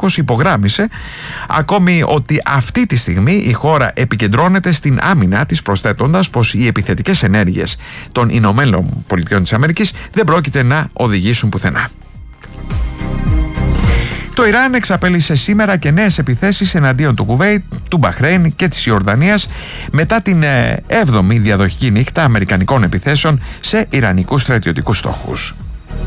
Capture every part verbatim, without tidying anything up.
Μητσοτάκος υπογράμμισε ακόμη ότι αυτή τη στιγμή η χώρα επικεντρώνεται στην άμυνα της, προσθέτοντας πως οι επιθετικές ενέργειες των Ηνωμένων Πολιτειών της Αμερικής δεν πρόκειται να οδηγήσουν πουθενά. Το Ιράν εξαπέλυσε σήμερα και νέες επιθέσεις εναντίον του Κουβέιτ, του Μπαχρέιν και της Ιορδανίας μετά την έβδομη διαδοχική νύχτα αμερικανικών επιθέσεων σε ιρανικούς στρατιωτικούς στόχους.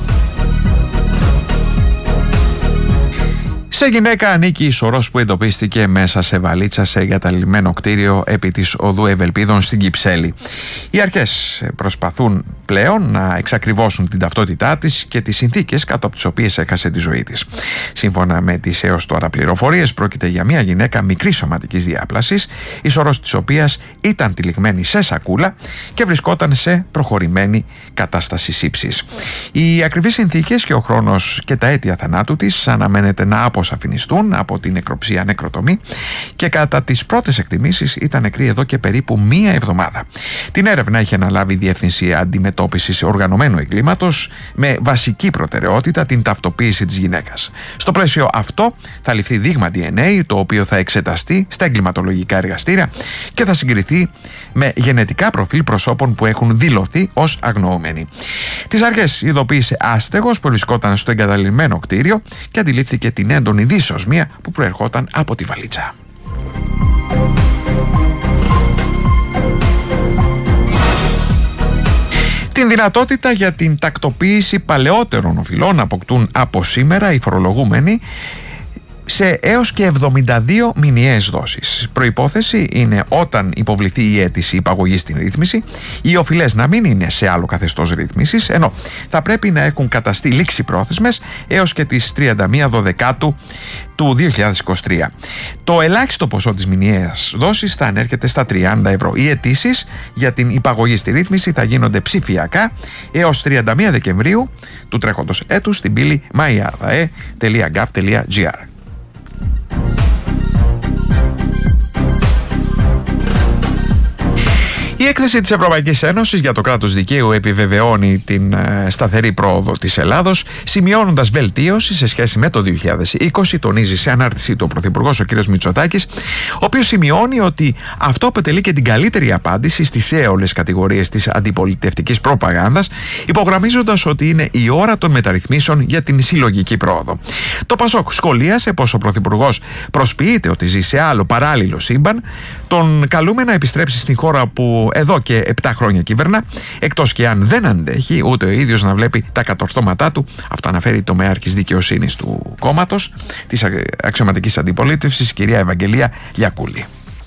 Σε γυναίκα ανήκει η σωρός που εντοπίστηκε μέσα σε βαλίτσα σε εγκαταλειμμένο κτίριο επί της οδού Ευελπίδων στην Κυψέλη. Οι αρχές προσπαθούν πλέον να εξακριβώσουν την ταυτότητά της και τις συνθήκες κάτω από τις οποίες έχασε τη ζωή της. Σύμφωνα με τις έως τώρα πληροφορίες, πρόκειται για μια γυναίκα μικρής σωματικής διάπλασης, η σωρός της οποίας ήταν τυλιγμένη σε σακούλα και βρισκόταν σε προχωρημένη κατάσταση σύψης. Οι ακριβείς συνθήκες και ο χρόνος και τα αίτια θανάτου της αναμένεται να αποσαφινιστούν από την νεκροψία νεκροτομή και κατά τις πρώτες εκτιμήσεις ήταν νεκρή εδώ και περίπου μία εβδομάδα. Την έρευνα είχε αναλάβει η Διεύθυνση Αντιμετώπισης Οργανωμένου Εγκλήματος με βασική προτεραιότητα την ταυτοποίηση της γυναίκας. Στο πλαίσιο αυτό θα ληφθεί δείγμα ντι εν έι, το οποίο θα εξεταστεί στα εγκληματολογικά εργαστήρια και θα συγκριθεί με γενετικά προφίλ προσώπων που έχουν δηλωθεί ως αγνοούμενοι. Τις αρχές ειδοποίησε άστεγος που βρισκόταν στο εγκαταλειμμένο κτίριο και αντιλήφθηκε την έντονη δυσοσμία που προερχόταν από τη βαλίτσα. Την δυνατότητα για την τακτοποίηση παλαιότερων οφειλών αποκτούν από σήμερα οι φορολογούμενοι σε έως και εβδομήντα δύο μηνιαίες δόσεις. Προϋπόθεση είναι όταν υποβληθεί η αίτηση υπαγωγής στην ρύθμιση, οι οφειλές να μην είναι σε άλλο καθεστώς ρύθμισης, ενώ θα πρέπει να έχουν καταστεί λήξιπρόθεσμες έως και τις τριάντα μία Δεκάτου του δύο χιλιάδες είκοσι τρία. Το ελάχιστο ποσό της μηνιαίας δόσης θα ανέρχεται στα τριάντα ευρώ. Οι αιτήσεις για την υπαγωγή στη ρύθμιση θα γίνονται ψηφιακά έως τριάντα μία Δεκεμβρίου του τρέχοντος έτους στην πύλη μάι αρ ντι έι τελεία γκοβ τελεία τζι άρ. Η έκθεση της Ευρωπαϊκής Ένωσης για το κράτος δικαίου επιβεβαιώνει την ε, σταθερή πρόοδο της Ελλάδος, σημειώνοντας βελτίωση σε σχέση με το δύο χιλιάδες είκοσι. Τονίζει σε ανάρτησή του ο Πρωθυπουργός ο κ. Μητσοτάκης, ο οποίος σημειώνει ότι αυτό αποτελεί και την καλύτερη απάντηση στις έολες κατηγορίες της αντιπολιτευτικής προπαγάνδας, υπογραμμίζοντας ότι είναι η ώρα των μεταρρυθμίσεων για την συλλογική πρόοδο. Το Πασόκ σχολίασε πως ο Πρωθυπουργός προσποιείται ότι ζει σε άλλο παράλληλο σύμπαν, τον καλούμε να επιστρέψει στην χώρα που εδώ και επτά χρόνια κυβερνά, εκτός και αν δεν αντέχει ούτε ο ίδιος να βλέπει τα κατορθώματά του. Αυτό αναφέρει το τομεάρχης δικαιοσύνης του κόμματος της αξιωματικής αντιπολίτευσης, κυρία Ευαγγελία Λιακούλη.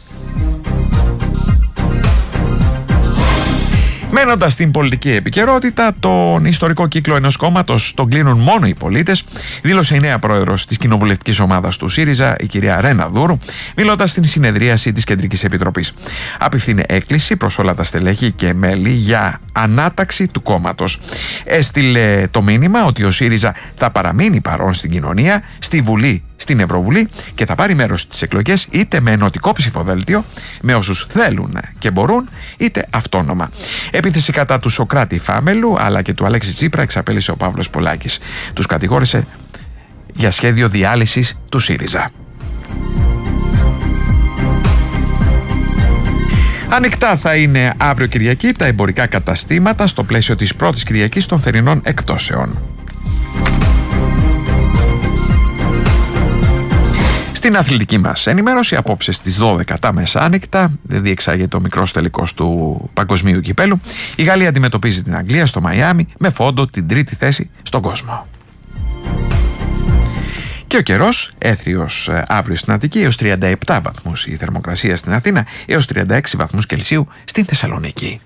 Μένοντας στην πολιτική επικαιρότητα, τον ιστορικό κύκλο ενός κόμματος τον κλείνουν μόνο οι πολίτες, δήλωσε η νέα πρόεδρος της κοινοβουλευτικής ομάδας του ΣΥΡΙΖΑ, η κυρία Ρένα Δούρου, μιλώντας στην συνεδρίαση της Κεντρικής Επιτροπής. Απευθύνει έκκληση προς όλα τα στελέχη και μέλη για ανάταξη του κόμματος. Έστειλε το μήνυμα ότι ο ΣΥΡΙΖΑ θα παραμείνει παρόν στην κοινωνία, στη Βουλή, στην Ευρωβουλή και θα πάρει μέρος στις εκλογές είτε με ενωτικό ψηφοδέλτιο, με όσους θέλουν και μπορούν, είτε αυτόνομα. Επίθεση κατά του Σοκράτη Φάμελου αλλά και του Αλέξη Τσίπρα εξαπέλυσε ο Παύλος Πολάκης. Τους κατηγόρησε για σχέδιο διάλυσης του ΣΥΡΙΖΑ. Ανοιχτά θα είναι αύριο Κυριακή τα εμπορικά καταστήματα στο πλαίσιο της πρώτης Κυριακής των θερινών εκπτώσεων. Στην αθλητική μας ενημέρωση, απόψε στις δώδεκα τα μεσάνυχτα διεξάγεται ο μικρός τελικός του Παγκοσμίου Κυπέλου. Η Γαλλία αντιμετωπίζει την Αγγλία στο Μαϊάμι με φόντο την τρίτη θέση στον κόσμο. Και ο καιρός, έθριος αύριο στην Αττική έως τριάντα επτά βαθμούς η θερμοκρασία στην Αθήνα, έως τριάντα έξι βαθμούς Κελσίου στην Θεσσαλονίκη.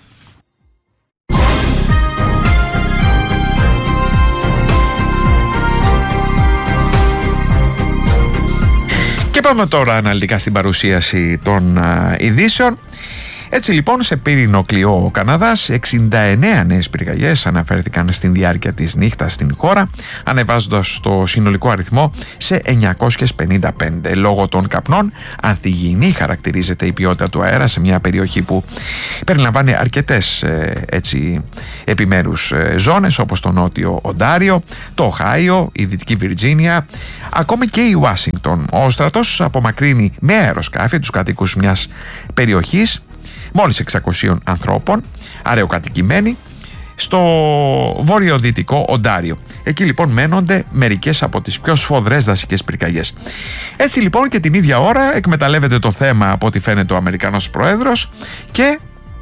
Και πάμε τώρα αναλυτικά στην παρουσίαση των α, ειδήσεων. Έτσι λοιπόν, σε πύρινο κλειό ο Καναδάς, εξήντα εννέα νέες πυρκαγιές αναφέρθηκαν στην διάρκεια της νύχτας στην χώρα, ανεβάζοντας το συνολικό αριθμό σε εννιακόσιες πενήντα πέντε. Λόγω των καπνών, ανθυγιεινή χαρακτηρίζεται η ποιότητα του αέρα σε μια περιοχή που περιλαμβάνει αρκετές ε, έτσι, επιμέρους ε, ζώνες, όπως το νότιο Οντάριο, το Οχάιο, η δυτική Βιρτζίνια, ακόμη και η Ουάσιγκτον. Ο στρατός απομακρύνει με αεροσκάφη τους κατοίκους μιας περιοχής μόλις εξακοσίων ανθρώπων, αραιοκατοικημένοι, στο βορειοδυτικό Οντάριο. Εκεί λοιπόν μένονται μερικές από τις πιο σφοδρές δασικές πυρκαγιές. Έτσι λοιπόν, και την ίδια ώρα εκμεταλλεύεται το θέμα, από ό,τι φαίνεται, ο Αμερικανός Πρόεδρος και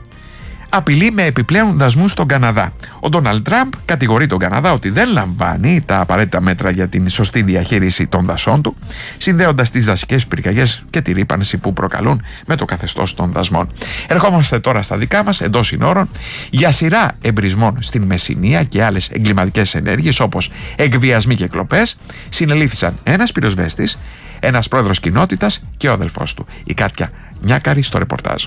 απειλεί με επιπλέον δασμούς στον Καναδά. Ο Ντόναλντ Τραμπ κατηγορεί τον Καναδά ότι δεν λαμβάνει τα απαραίτητα μέτρα για την σωστή διαχείριση των δασών του, συνδέοντας τις δασικές πυρκαγιές και τη ρύπανση που προκαλούν με το καθεστώς των δασμών. Ερχόμαστε τώρα στα δικά μας, εντός συνόρων. Για σειρά εμπρισμών στην Μεσσηνία και άλλες εγκληματικές ενέργειες, όπως εκβιασμοί και κλοπές, συνελήφθησαν ένας πυροσβέστης, ένας πρόεδρος κοινότητας και ο αδελφός του. Η Κάτια Νιάκαρη στο ρεπορτάζ.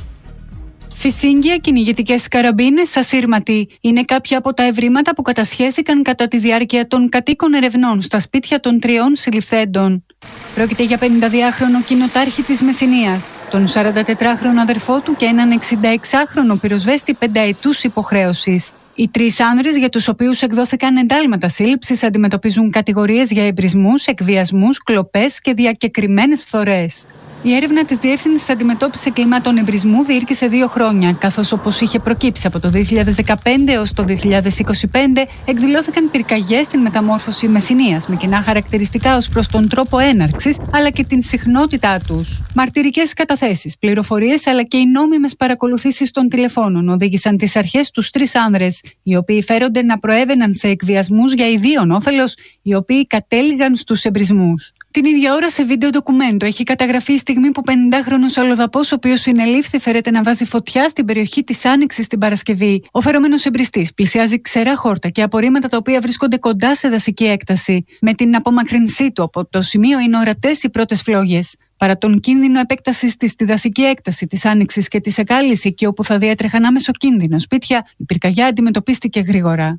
Φυσίγγια, κυνηγητικές καραμπίνες, ασύρματοι είναι κάποια από τα ευρήματα που κατασχέθηκαν κατά τη διάρκεια των κατοίκων ερευνών στα σπίτια των τριών συλληφθέντων. Πρόκειται για πενηνταδυάχρονο κοινοτάρχη της Μεσσηνίας, τον σαραντατετράχρονο αδερφό του και έναν εξηνταεξάχρονο πυροσβέστη πενταετούς υποχρέωσης. Οι τρεις άνδρες, για τους οποίους εκδόθηκαν εντάλματα σύλληψης, αντιμετωπίζουν κατηγορίες για εμπρισμούς, εκβιασμούς, κλοπές και διακεκριμένες φθορές. Η έρευνα της Διεύθυνσης Αντιμετώπισης Εγκλημάτων Εμπρισμού διήρκησε δύο χρόνια, καθώς, όπως είχε προκύψει από το δύο χιλιάδες δεκαπέντε έως το δύο χιλιάδες είκοσι πέντε, εκδηλώθηκαν πυρκαγιές στην μεταμόρφωση Μεσσηνίας, με κοινά χαρακτηριστικά ως προς τον τρόπο έναρξης αλλά και την συχνότητά τους. Μαρτυρικές καταθέσεις, πληροφορίες αλλά και οι νόμιμες παρακολουθήσεις των τηλεφώνων οδήγησαν τις αρχές τους τρεις άνδρες, οι οποίοι φέρονται να προέβαιναν σε εκβιασμούς για ιδίων όφελος, οι οποίοι κατέληγαν στους εμπρισμούς. Την ίδια ώρα, σε βίντεο ντοκουμέντο, έχει καταγραφεί η στιγμή που πενηντάχρονος αλλοδαπός, ο οποίος συνελήφθη, φέρεται να βάζει φωτιά στην περιοχή της Άνοιξης την Παρασκευή. Ο φερόμενος εμπριστής πλησιάζει ξερά χόρτα και απορρίμματα τα οποία βρίσκονται κοντά σε δασική έκταση. Με την απομακρυνσή του από το σημείο είναι ορατές οι πρώτες φλόγες. Παρά τον κίνδυνο επέκτασης της στη δασική έκταση της Άνοιξης και της Εκάλης, εκεί όπου θα διέτρεχαν άμεσο κίνδυνο σπίτια, η πυρκαγιά αντιμετωπίστηκε γρήγορα.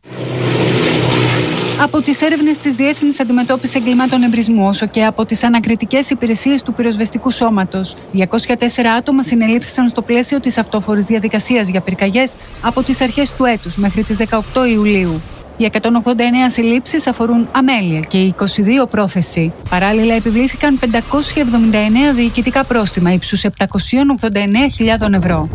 Από τις έρευνες της Διεύθυνσης Αντιμετώπισης Εγκλημάτων Εμπρισμού, όσο και από τις ανακριτικές υπηρεσίες του πυροσβεστικού σώματος, διακόσια τέσσερα άτομα συνελήφθησαν στο πλαίσιο της αυτόφορης διαδικασίας για πυρκαγιές από τις αρχές του έτους μέχρι τις δεκαοκτώ Ιουλίου. Οι εκατόν ογδόντα εννέα συλλήψεις αφορούν αμέλεια και η είκοσι δύο πρόθεση. Παράλληλα, επιβλήθηκαν πεντακόσια εβδομήντα εννέα διοικητικά πρόστιμα ύψους επτακόσιες ογδόντα εννέα χιλιάδες ευρώ.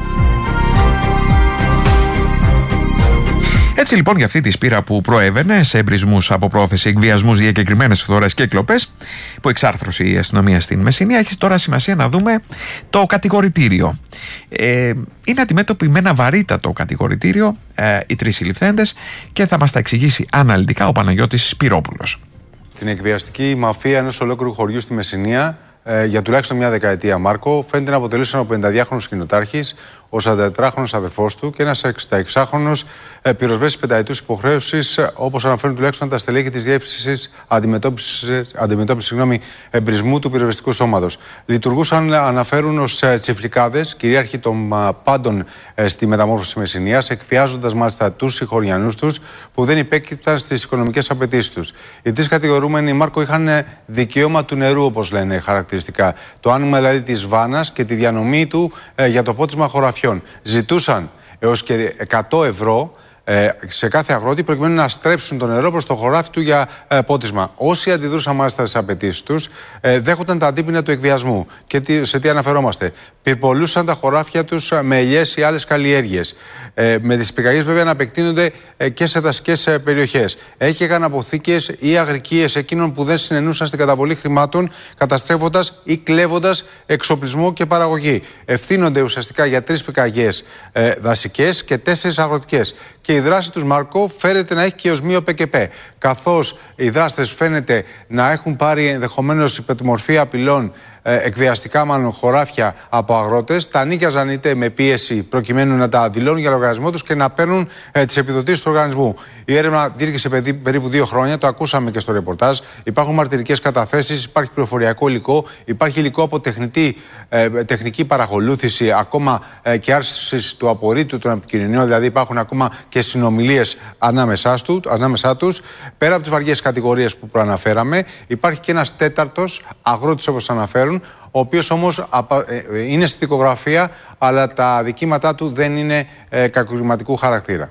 Έτσι λοιπόν, για αυτή τη σπήρα που προέβαινε σε εμπρισμούς από πρόθεση, εκβιασμούς, διακεκριμένες φθορές και κλοπές που εξάρθρωσε η αστυνομία στην Μεσσηνία, έχει τώρα σημασία να δούμε το κατηγορητήριο. Ε, είναι αντιμέτωποι με ένα βαρύτατο κατηγορητήριο ε, οι τρεις συλληφθέντες και θα μας τα εξηγήσει αναλυτικά ο Παναγιώτης Σπυρόπουλος. Την εκβιαστική μαφία ενός ολόκληρου χωριού στη Μεσσηνία ε, για τουλάχιστον μια δεκαετία, Μάρκο, φαίνεται να αποτελούσαν ο πενηνταδυάχρονος κοινοτάρχης, ο σαραντατετράχρονος αδερφός του και ένας εξηνταεξάχρονος ε, πυροσβέστης πενταετούς υποχρέωσης, όπως αναφέρουν τουλάχιστον τα στελέχη της Διεύθυνσης Αντιμετώπισης, αντιμετώπισης Εμπρισμού του Πυροσβεστικού Σώματος. Λειτουργούσαν, αναφέρουν, ως ε, τσιφλικάδες, κυρίαρχοι των ε, πάντων ε, στη μεταμόρφωση Μεσσηνίας, εκβιάζοντας μάλιστα τους συγχωριανούς τους που δεν υπέκυπταν στις οικονομικές απαιτήσεις τους. Οι τρεις κατηγορούμενοι, Μάρκο, είχαν δικαίωμα του νερού, όπως λένε χαρακτηριστικά. Το άνοιγμα δηλαδή της βάνας και τη διανομή του ε, για το πότισμα χωραφιών. Ζητούσαν έως και εκατό ευρώ ε, σε κάθε αγρότη προκειμένου να στρέψουν το νερό προς το χωράφι του για ε, πότισμα. Όσοι αντιδρούσαν μάλιστα στις απαιτήσεις τους, ε, δέχονταν τα αντίπεινα του εκβιασμού. Και τι, σε τι αναφερόμαστε. Πυρπολούσαν τα χωράφια τους με ελιές ή άλλες καλλιέργειες. Ε, με τις πυρκαγιές βέβαια να επεκτείνονται ε, και σε δασικές ε, περιοχές. Έκαιγαν αποθήκες ή αγρικίες εκείνων που δεν συνενούσαν στην καταβολή χρημάτων, καταστρέφοντας ή κλέβοντας εξοπλισμό και παραγωγή. Ευθύνονται ουσιαστικά για τρεις πυρκαγιές ε, δασικές και τέσσερις αγροτικές. Και η δράση τους, Μάρκο, φέρεται να έχει και ως μείω ΠΚΠ. καθώς οι δράστες φαίνεται να έχουν πάρει ενδεχομένως υπό τη μορφή απειλών, εκβιαστικά μάλλον χωράφια από αγρότες, τα νοίκιαζαν είτε με πίεση προκειμένου να τα δηλώνουν για λογαριασμό τους και να παίρνουν ε, τις επιδοτήσεις του οργανισμού. Η έρευνα διήρκησε περίπου δύο χρόνια, το ακούσαμε και στο ρεπορτάζ. Υπάρχουν μαρτυρικές καταθέσεις, υπάρχει πληροφοριακό υλικό, υπάρχει υλικό από τεχνητή, ε, τεχνική παρακολούθηση, ακόμα ε, και άρση του απορρίτου των επικοινωνιών, δηλαδή υπάρχουν ακόμα και συνομιλίες ανάμεσά, του, ανάμεσά τους. Πέρα από τις βαριές κατηγορίες που προαναφέραμε, υπάρχει και ένας τέταρτος αγρότης, όπως αναφέρουν, ο οποίος όμως είναι στη δικογραφία, αλλά τα αδικήματά του δεν είναι ε, κακουργηματικού χαρακτήρα.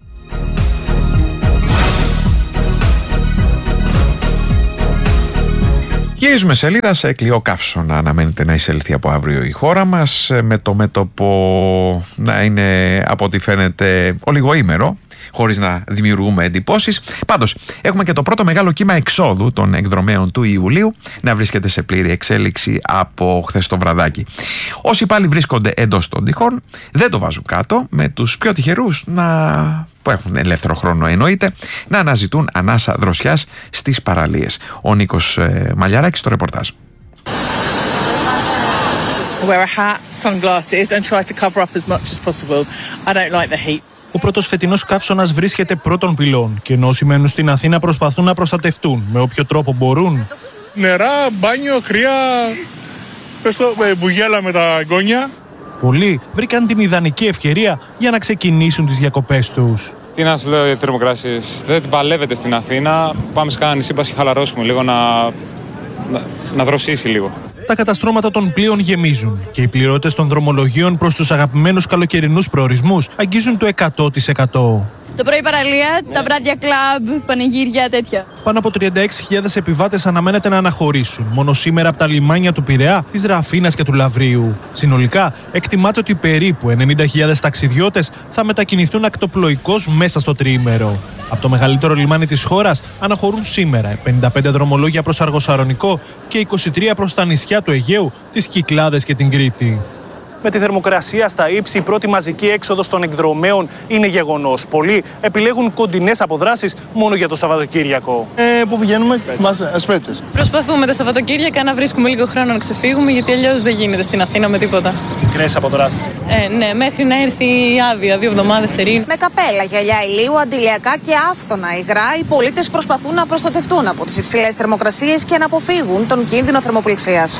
Γυρίζουμε σελίδα. Σε κλειό καύσωνα αναμένεται να εισελθεί από αύριο η χώρα μας, με το μέτωπο να είναι από ό,τι φαίνεται ολιγοήμερο, χωρίς να δημιουργούμε εντυπώσεις. Πάντως, έχουμε και το πρώτο μεγάλο κύμα εξόδου των εκδρομέων του Ιουλίου να βρίσκεται σε πλήρη εξέλιξη από χθες το βραδάκι. Όσοι πάλι βρίσκονται εντός των τυχών δεν το βάζουν κάτω, με τους πιο τυχερούς να... που έχουν ελεύθερο χρόνο εννοείται, να αναζητούν ανάσα δροσιάς στις παραλίες. Ο Νίκος ε, Μαλιαράκης στο ρεπορτάζ. Wear a hat, sunglasses and try to cover up as much as possible. I don't like the heat. Ο πρώτος φετινός καύσωνας βρίσκεται πρώτων πυλών και ενώ όσοι μένουν στην Αθήνα προσπαθούν να προστατευτούν με όποιο τρόπο μπορούν. Νερά, μπάνιο, κρύα, πες το, μπουγέλα με τα εγγόνια. Πολλοί βρήκαν την ιδανική ευκαιρία για να ξεκινήσουν τις διακοπές τους. Τι να σου λέω για τις θερμοκρασίες. Δεν την παλεύετε στην Αθήνα. Πάμε σε κάνα νησί, πας και χαλαρώσουμε λίγο, να, να, να δροσίσει λίγο. Τα καταστρώματα των πλοίων γεμίζουν και οι πληρώτες των δρομολογίων προς τους αγαπημένους καλοκαιρινούς προορισμούς αγγίζουν το εκατό τοις εκατό. Το πρωί παραλία, yeah. τα βράδια κλαμπ, πανηγύρια, τέτοια. Πάνω από τριάντα έξι χιλιάδες επιβάτες αναμένεται να αναχωρήσουν μόνο σήμερα από τα λιμάνια του Πειραιά, της Ραφίνας και του Λαβρίου. Συνολικά, εκτιμάται ότι περίπου ενενήντα χιλιάδες ταξιδιώτες θα μετακινηθούν ακτοπλοϊκώς μέσα στο τριήμερο. Από το μεγαλύτερο λιμάνι της χώρας αναχωρούν σήμερα πενήντα πέντε δρομολόγια προς Αργοσαρονικό και είκοσι τρία προς τα νησιά του Αιγαίου, τις Κυκλάδες και την Κρήτη. Με τη θερμοκρασία στα ύψη, η πρώτη μαζική έξοδος των εκδρομέων είναι γεγονός. Πολλοί επιλέγουν κοντινές αποδράσεις μόνο για το Σαββατοκύριακο. Ε, πού πηγαίνουμε, Σπέτσες. Προσπαθούμε τα Σαββατοκύριακα να βρίσκουμε λίγο χρόνο να ξεφύγουμε, γιατί αλλιώς δεν γίνεται στην Αθήνα με τίποτα. Μικρές αποδράσεις. Ε, ναι, μέχρι να έρθει η άδεια, δύο εβδομάδες σερί. Με καπέλα, γυαλιά ηλίου, αντιλιακά και άφθονα υγρά, οι πολίτες προσπαθούν να προστατευτούν από τις υψηλές θερμοκρασίες και να αποφύγουν τον κίνδυνο θερμοπληξίας.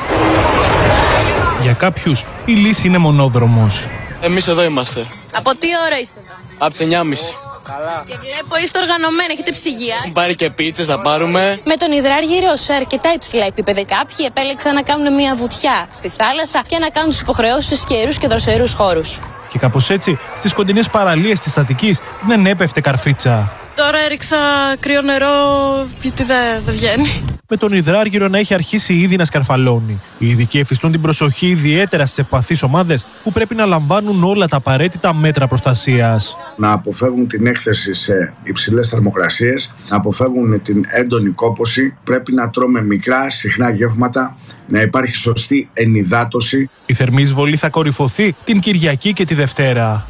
Για κάποιους η λύση είναι μονόδρομος. Εμείς εδώ είμαστε. Από τι ώρα είστε εδώ? Από τις εννιά και μισή. Καλά. Και βλέπω είστε οργανωμένοι, έχετε ψυγεία. Πάρει και πίτσες, θα πάρουμε. Με τον υδράργυρο σε αρκετά υψηλά επίπεδα, κάποιοι επέλεξαν να κάνουν μια βουτιά στη θάλασσα και να κάνουν τις υποχρεώσεις σε καιρούς και δροσερούς χώρους. Και κάπως έτσι, στις κοντινές παραλίες της Αττικής δεν έπεφτε καρφίτσα. Τώρα έριξα κρύο νερό γιατί δεν δε βγαίνει. Με τον υδράργυρο να έχει αρχίσει ήδη να σκαρφαλώνει. Οι ειδικοί εφιστούν την προσοχή ιδιαίτερα στις ευπαθείς ομάδες που πρέπει να λαμβάνουν όλα τα απαραίτητα μέτρα προστασίας. Να αποφεύγουν την έκθεση σε υψηλές θερμοκρασίες, να αποφεύγουν την έντονη κόπωση, πρέπει να τρώμε μικρά συχνά γεύματα, να υπάρχει σωστή ενυδάτωση. Η θερμή εισβολή θα κορυφωθεί την Κυριακή και τη Δευτέρα.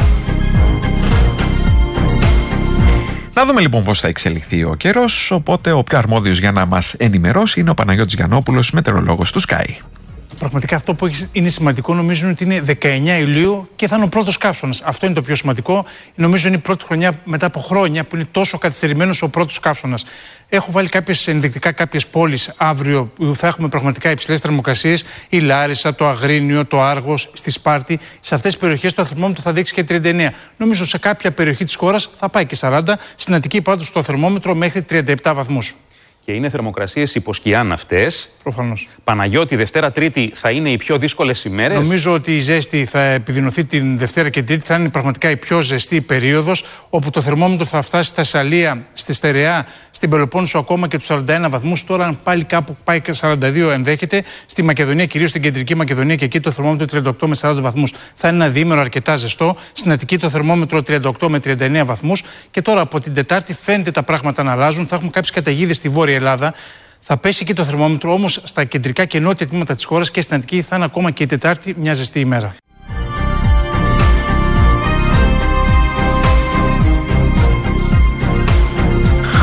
Να δούμε λοιπόν πώς θα εξελιχθεί ο καιρός, οπότε ο πιο αρμόδιος για να μας ενημερώσει είναι ο Παναγιώτης Γιαννόπουλος, μετεωρολόγος του Sky. Πραγματικά αυτό που είναι σημαντικό νομίζω είναι ότι είναι δεκαεννιά Ιουλίου και θα είναι ο πρώτος καύσωνας. Αυτό είναι το πιο σημαντικό. Νομίζω είναι η πρώτη χρονιά μετά από χρόνια που είναι τόσο καθυστερημένος ο πρώτος καύσωνας. Έχω βάλει κάποιες ενδεικτικά κάποιες πόλεις αύριο που θα έχουμε πραγματικά υψηλές θερμοκρασίες. Η Λάρισα, το Αγρίνιο, το Άργος, στη Σπάρτη. Σε αυτές τις περιοχές το θερμόμετρο θα δείξει και τριάντα εννέα. Νομίζω σε κάποια περιοχή της χώρας θα πάει και σαράντα. Στην Αττική πάντως το θερμόμετρο μέχρι τριάντα επτά βαθμούς. Και είναι θερμοκρασίες υποσκιάν αυτές. Προφανώς. Παναγιώτη, Δευτέρα, Τρίτη θα είναι οι πιο δύσκολες ημέρες. Νομίζω ότι η ζέστη θα επιδεινωθεί την Δευτέρα και Τρίτη. Θα είναι πραγματικά η πιο ζεστή περίοδος, όπου το θερμόμετρο θα φτάσει στα Θεσσαλία, στη Στερεά, στην Πελοπόννησο ακόμα και τους σαράντα ένα βαθμούς. Τώρα, αν πάλι κάπου πάει και σαράντα δύο, ενδέχεται. Στη Μακεδονία, κυρίως στην κεντρική Μακεδονία, και εκεί το θερμόμετρο τριάντα οκτώ με σαράντα βαθμούς. Θα είναι ένα διήμερο αρκετά ζεστό. Στην Αττική το θερμόμετρο τριάντα οκτώ με τριάντα εννέα βαθμούς. Και τώρα από την Τετάρτη φαίνεται τα πράγματα να αλλάζουν. Θα έχουμε κάποιες καταιγίδες στη Βόρεια Ελλάδα. Θα πέσει και το θερμόμετρο, όμως στα κεντρικά και νότια τμήματα της χώρας και στην Αττική θα είναι ακόμα και η Τετάρτη μια ζεστή ημέρα.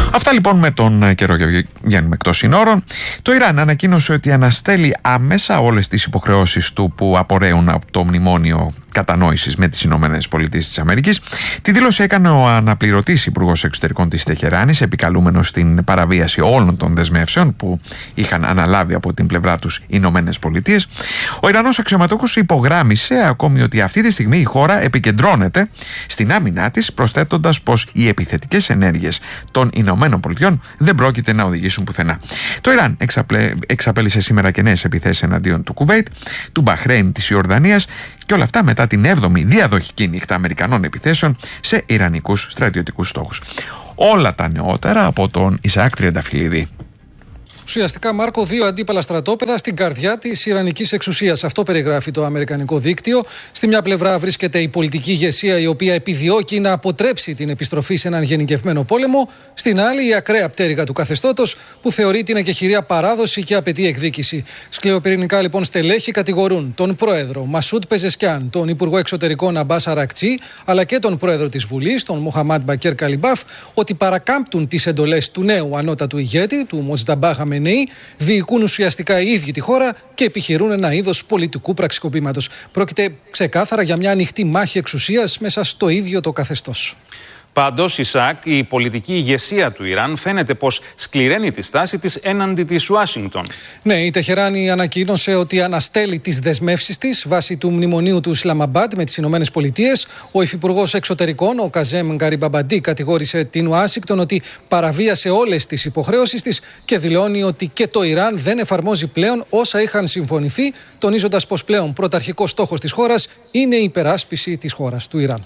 Αυτά λοιπόν με τον καιρό, Γιάννη, εκτός συνόρων. Το Ιράν ανακοίνωσε ότι αναστέλει άμεσα όλες τις υποχρεώσεις του που απορρέουν από το μνημόνιο κατανόησης με τις Ηνωμένες Πολιτείες της Αμερικής. Τη δήλωση έκανε ο αναπληρωτής Υπουργός Εξωτερικών της Τεχεράνης, επικαλούμενος στην παραβίαση όλων των δεσμεύσεων που είχαν αναλάβει από την πλευρά τους οι Ηνωμένες Πολιτείες. Ο Ιρανός αξιωματούχος υπογράμμισε ακόμη ότι αυτή τη στιγμή η χώρα επικεντρώνεται στην άμυνά της, προσθέτοντας πως οι επιθετικές ενέργειες των Ηνωμένων Πολιτειών δεν πρόκειται να οδηγήσουν πουθενά. Το Ιράν εξαπλε... εξαπέλυσε σήμερα και νέες επιθέσεις εναντίον του Κουβέιτ, του Μπαχρέιν, της Ιορδανίας, και όλα αυτά μετά την έβδομη διαδοχική νύχτα Αμερικανών επιθέσεων σε ιρανικούς στρατιωτικούς στόχους. Όλα τα νεότερα από τον Ισαάκ Τριανταφυλλίδη. Ουσιαστικά, Μάρκο, δύο αντίπαλα στρατόπεδα στην καρδιά της Ιρανικής εξουσίας. Αυτό περιγράφει το αμερικανικό δίκτυο. Στη μια πλευρά βρίσκεται η πολιτική ηγεσία, η οποία επιδιώκει να αποτρέψει την επιστροφή σε έναν γενικευμένο πόλεμο. Στην άλλη, η ακραία πτέρυγα του καθεστώτος, που θεωρεί την εκεχηρία παράδοση και απαιτεί εκδίκηση. Σκληροπυρηνικά λοιπόν στελέχη κατηγορούν τον πρόεδρο Μασούντ Πεζεσκιάν, τον υπουργό εξωτερικών Αμπάς Αρακτσί, αλλά και τον πρόεδρο της Βουλής, τον Μοχαμάντ Μπακέρ Καλιμπάφ, ότι παρακάμπτουν τις εντολές του νέου ανώτατου ηγέτη, του Μοτζταμπά Χαμενεή, διοικούν ουσιαστικά οι ίδιοι τη χώρα και επιχειρούν ένα είδος πολιτικού πραξικοπήματος. Πρόκειται ξεκάθαρα για μια ανοιχτή μάχη εξουσίας μέσα στο ίδιο το καθεστώς. Πάντως, Ισαάκ, η πολιτική ηγεσία του Ιράν φαίνεται πως σκληραίνει τη στάση της έναντι της Ουάσιγκτον. Ναι, η Τεχεράνη ανακοίνωσε ότι αναστέλει τις δεσμεύσεις της βάσει του μνημονίου του Ισλαμαμπάντ με τις Ηνωμένες Πολιτείες. Ο υφυπουργός εξωτερικών, ο Καζέμ Γκαριμπαμπαντί, κατηγόρησε την Ουάσιγκτον ότι παραβίασε όλες τις υποχρεώσεις της και δηλώνει ότι και το Ιράν δεν εφαρμόζει πλέον όσα είχαν συμφωνηθεί, τονίζοντας πως πλέον πρωταρχικός στόχος της χώρας είναι η υπεράσπιση της χώρας του Ιράν.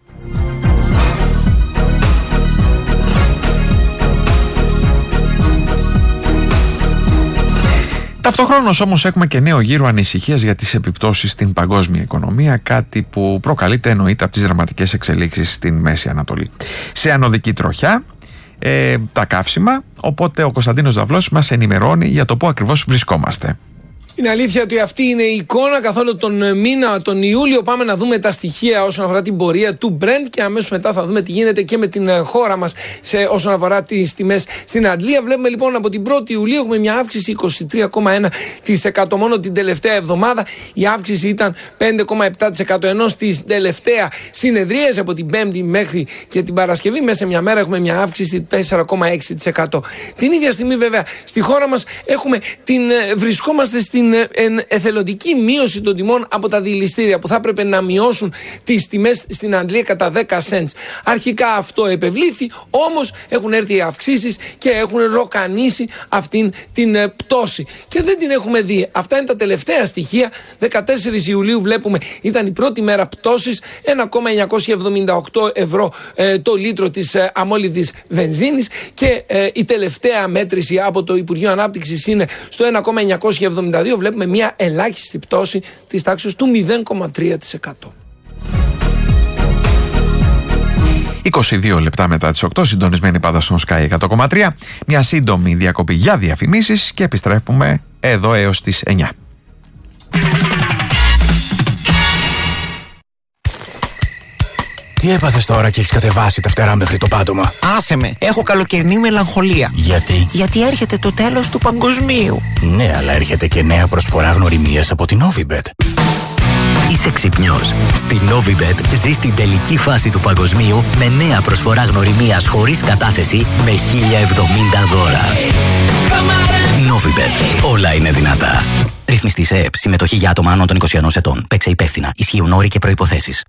Ταυτόχρονος όμως έχουμε και νέο γύρο ανησυχίας για τις επιπτώσεις στην παγκόσμια οικονομία, κάτι που προκαλείται εννοείται από τις δραματικές εξελίξεις στην Μέση Ανατολή. Σε ανωδική τροχιά ε, τα καύσιμα, οπότε ο Κωνσταντίνος Δαυλός μας ενημερώνει για το πού ακριβώς βρισκόμαστε. Είναι αλήθεια ότι αυτή είναι η εικόνα καθόλου τον μήνα, τον Ιούλιο. Πάμε να δούμε τα στοιχεία όσον αφορά την πορεία του Brent και αμέσως μετά θα δούμε τι γίνεται και με την χώρα μας σε, όσον αφορά τις τιμές στην Αντλία. Βλέπουμε λοιπόν από την πρώτη Ιουλίου έχουμε μια αύξηση είκοσι τρία κόμμα ένα τοις εκατό μόνο την τελευταία εβδομάδα. Η αύξηση ήταν πέντε κόμμα επτά τοις εκατό, ενώ στη τελευταία συνεδρίαση από την Πέμπτη μέχρι και την Παρασκευή μέσα σε μια μέρα έχουμε μια αύξηση τέσσερα κόμμα έξι τοις εκατό. Την ίδια στιγμή βέβαια στη χώρα μας έχουμε την, βρισκόμαστε στην την εθελοντική μείωση των τιμών από τα δηληστήρια που θα έπρεπε να μειώσουν τις τιμές στην Αγγλία κατά δέκα cents. Αρχικά αυτό επευλήθη, όμως έχουν έρθει οι αυξήσεις και έχουν ροκανίσει αυτήν την πτώση και δεν την έχουμε δει. Αυτά είναι τα τελευταία στοιχεία. δεκατέσσερις Ιουλίου βλέπουμε ήταν η πρώτη μέρα πτώσης, ένα κόμμα εννιακόσια εβδομήντα οκτώ ευρώ ε, το λίτρο της ε, αμόλυβδης βενζίνης και ε, η τελευταία μέτρηση από το Υπουργείο Ανάπτυξης είναι στο ένα κόμμα εννιακόσια εβδομήντα δύο. Βλέπουμε μια ελάχιστη πτώση της τάξης του μηδέν κόμμα τρία τοις εκατό. είκοσι δύο λεπτά μετά τις οκτώ, συντονισμένοι πάντα στον Sky εκατό κόμμα τρία. Μια σύντομη διακοπή για διαφημίσεις και επιστρέφουμε εδώ έως τις εννιά. Τι έπαθες τώρα και έχεις κατεβάσει τα φτερά μέχρι το πάτωμα? Άσε με, έχω καλοκαιρινή μελαγχολία. Γιατί? Γιατί έρχεται το τέλος του παγκοσμίου. Ναι, αλλά έρχεται και νέα προσφορά γνωριμίας από την Novibet. Είσαι ξυπνιός. Στη Novibet ζεις την τελική φάση του παγκοσμίου με νέα προσφορά γνωριμίας χωρίς κατάθεση με χίλια εβδομήντα δώρα. Novibet. Όλα είναι δυνατά. Ρυθμιστή σε ΕΕΠ. Συμμετοχή για άτομα άνω των είκοσι ενός ετών. Παίξε υπεύθυνα. Ισχύουν όροι και προϋποθέσεις.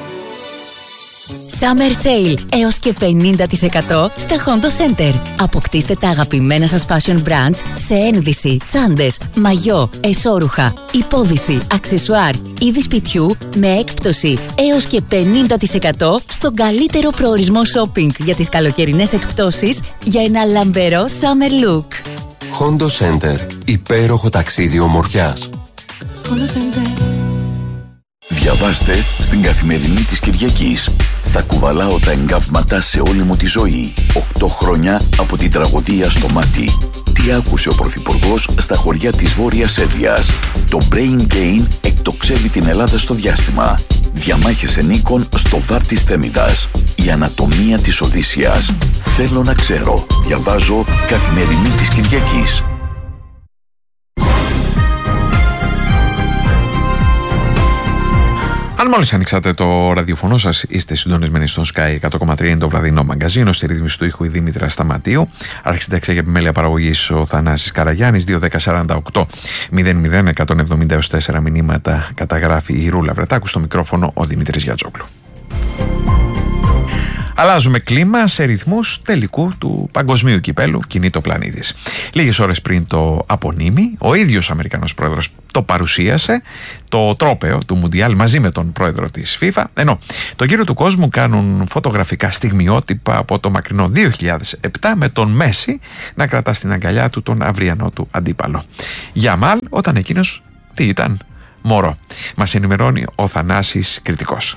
Summer Sale έως και πενήντα τοις εκατό στα Hondo Center. Αποκτήστε τα αγαπημένα σας fashion brands σε ένδυση, τσάντες, μαγιό, εσώρουχα, υπόδυση, αξεσουάρ, είδη σπιτιού με έκπτωση έως και πενήντα τοις εκατό στον καλύτερο προορισμό shopping για τις καλοκαιρινές εκπτώσεις για ένα λαμπερό summer look. Hondo Center. Υπέροχο ταξίδι ομορφιάς. Hondo Center. Διαβάστε στην Καθημερινή της Κυριακής. Θα κουβαλάω τα εγκάβματα σε όλη μου τη ζωή. Οκτώ χρόνια από την τραγωδία στο μάτι. Τι άκουσε ο Πρωθυπουργός στα χωριά της Βόρειας Εύβοιας. Το Brain Gain εκτοξεύει την Ελλάδα στο διάστημα. Διαμάχες ενίκων στο βάρ της Θέμιδας. Η ανατομία της Οδύσσειας. Θέλω να ξέρω. Διαβάζω Καθημερινή της Κυριακής. Αν μόλις ανοίξατε το ραδιοφωνό σας, είστε συντονισμένοι στο Sky εκατό κόμμα τρία, είναι το βραδινό μαγκαζίνο. Στη ρύθμιση του ήχου η Δήμητρα Σταματίου. Αρχισυνταξία για επιμέλεια παραγωγής ο Θανάσης Καραγιάννης. δύο δέκα σαράντα οκτώ μηδέν μηδέν εκατόν εβδομήντα έως τέσσερα μηνύματα καταγράφει η Ρούλα Βρετάκου. Στο μικρόφωνο ο Δημήτρης Γιατζόγλου. Αλλάζουμε κλίμα σε ρυθμούς τελικού του παγκοσμίου κυπέλου. Κινείται ο πλανήτης. Λίγες ώρες πριν το απονείμει, ο ίδιος Αμερικανός πρόεδρος το παρουσίασε, το τρόπαιο του Μουντιάλ, μαζί με τον πρόεδρο της FIFA. Ενώ τον γύρο του κόσμου κάνουν φωτογραφικά στιγμιότυπα από το μακρινό δύο χιλιάδες επτά, με τον Μέση να κρατά στην αγκαλιά του τον αυριανό του αντίπαλο Γιαμάλ, όταν εκείνος τι ήταν? Μωρό. Μας ενημερώνει ο Θανάσης Κρητικός.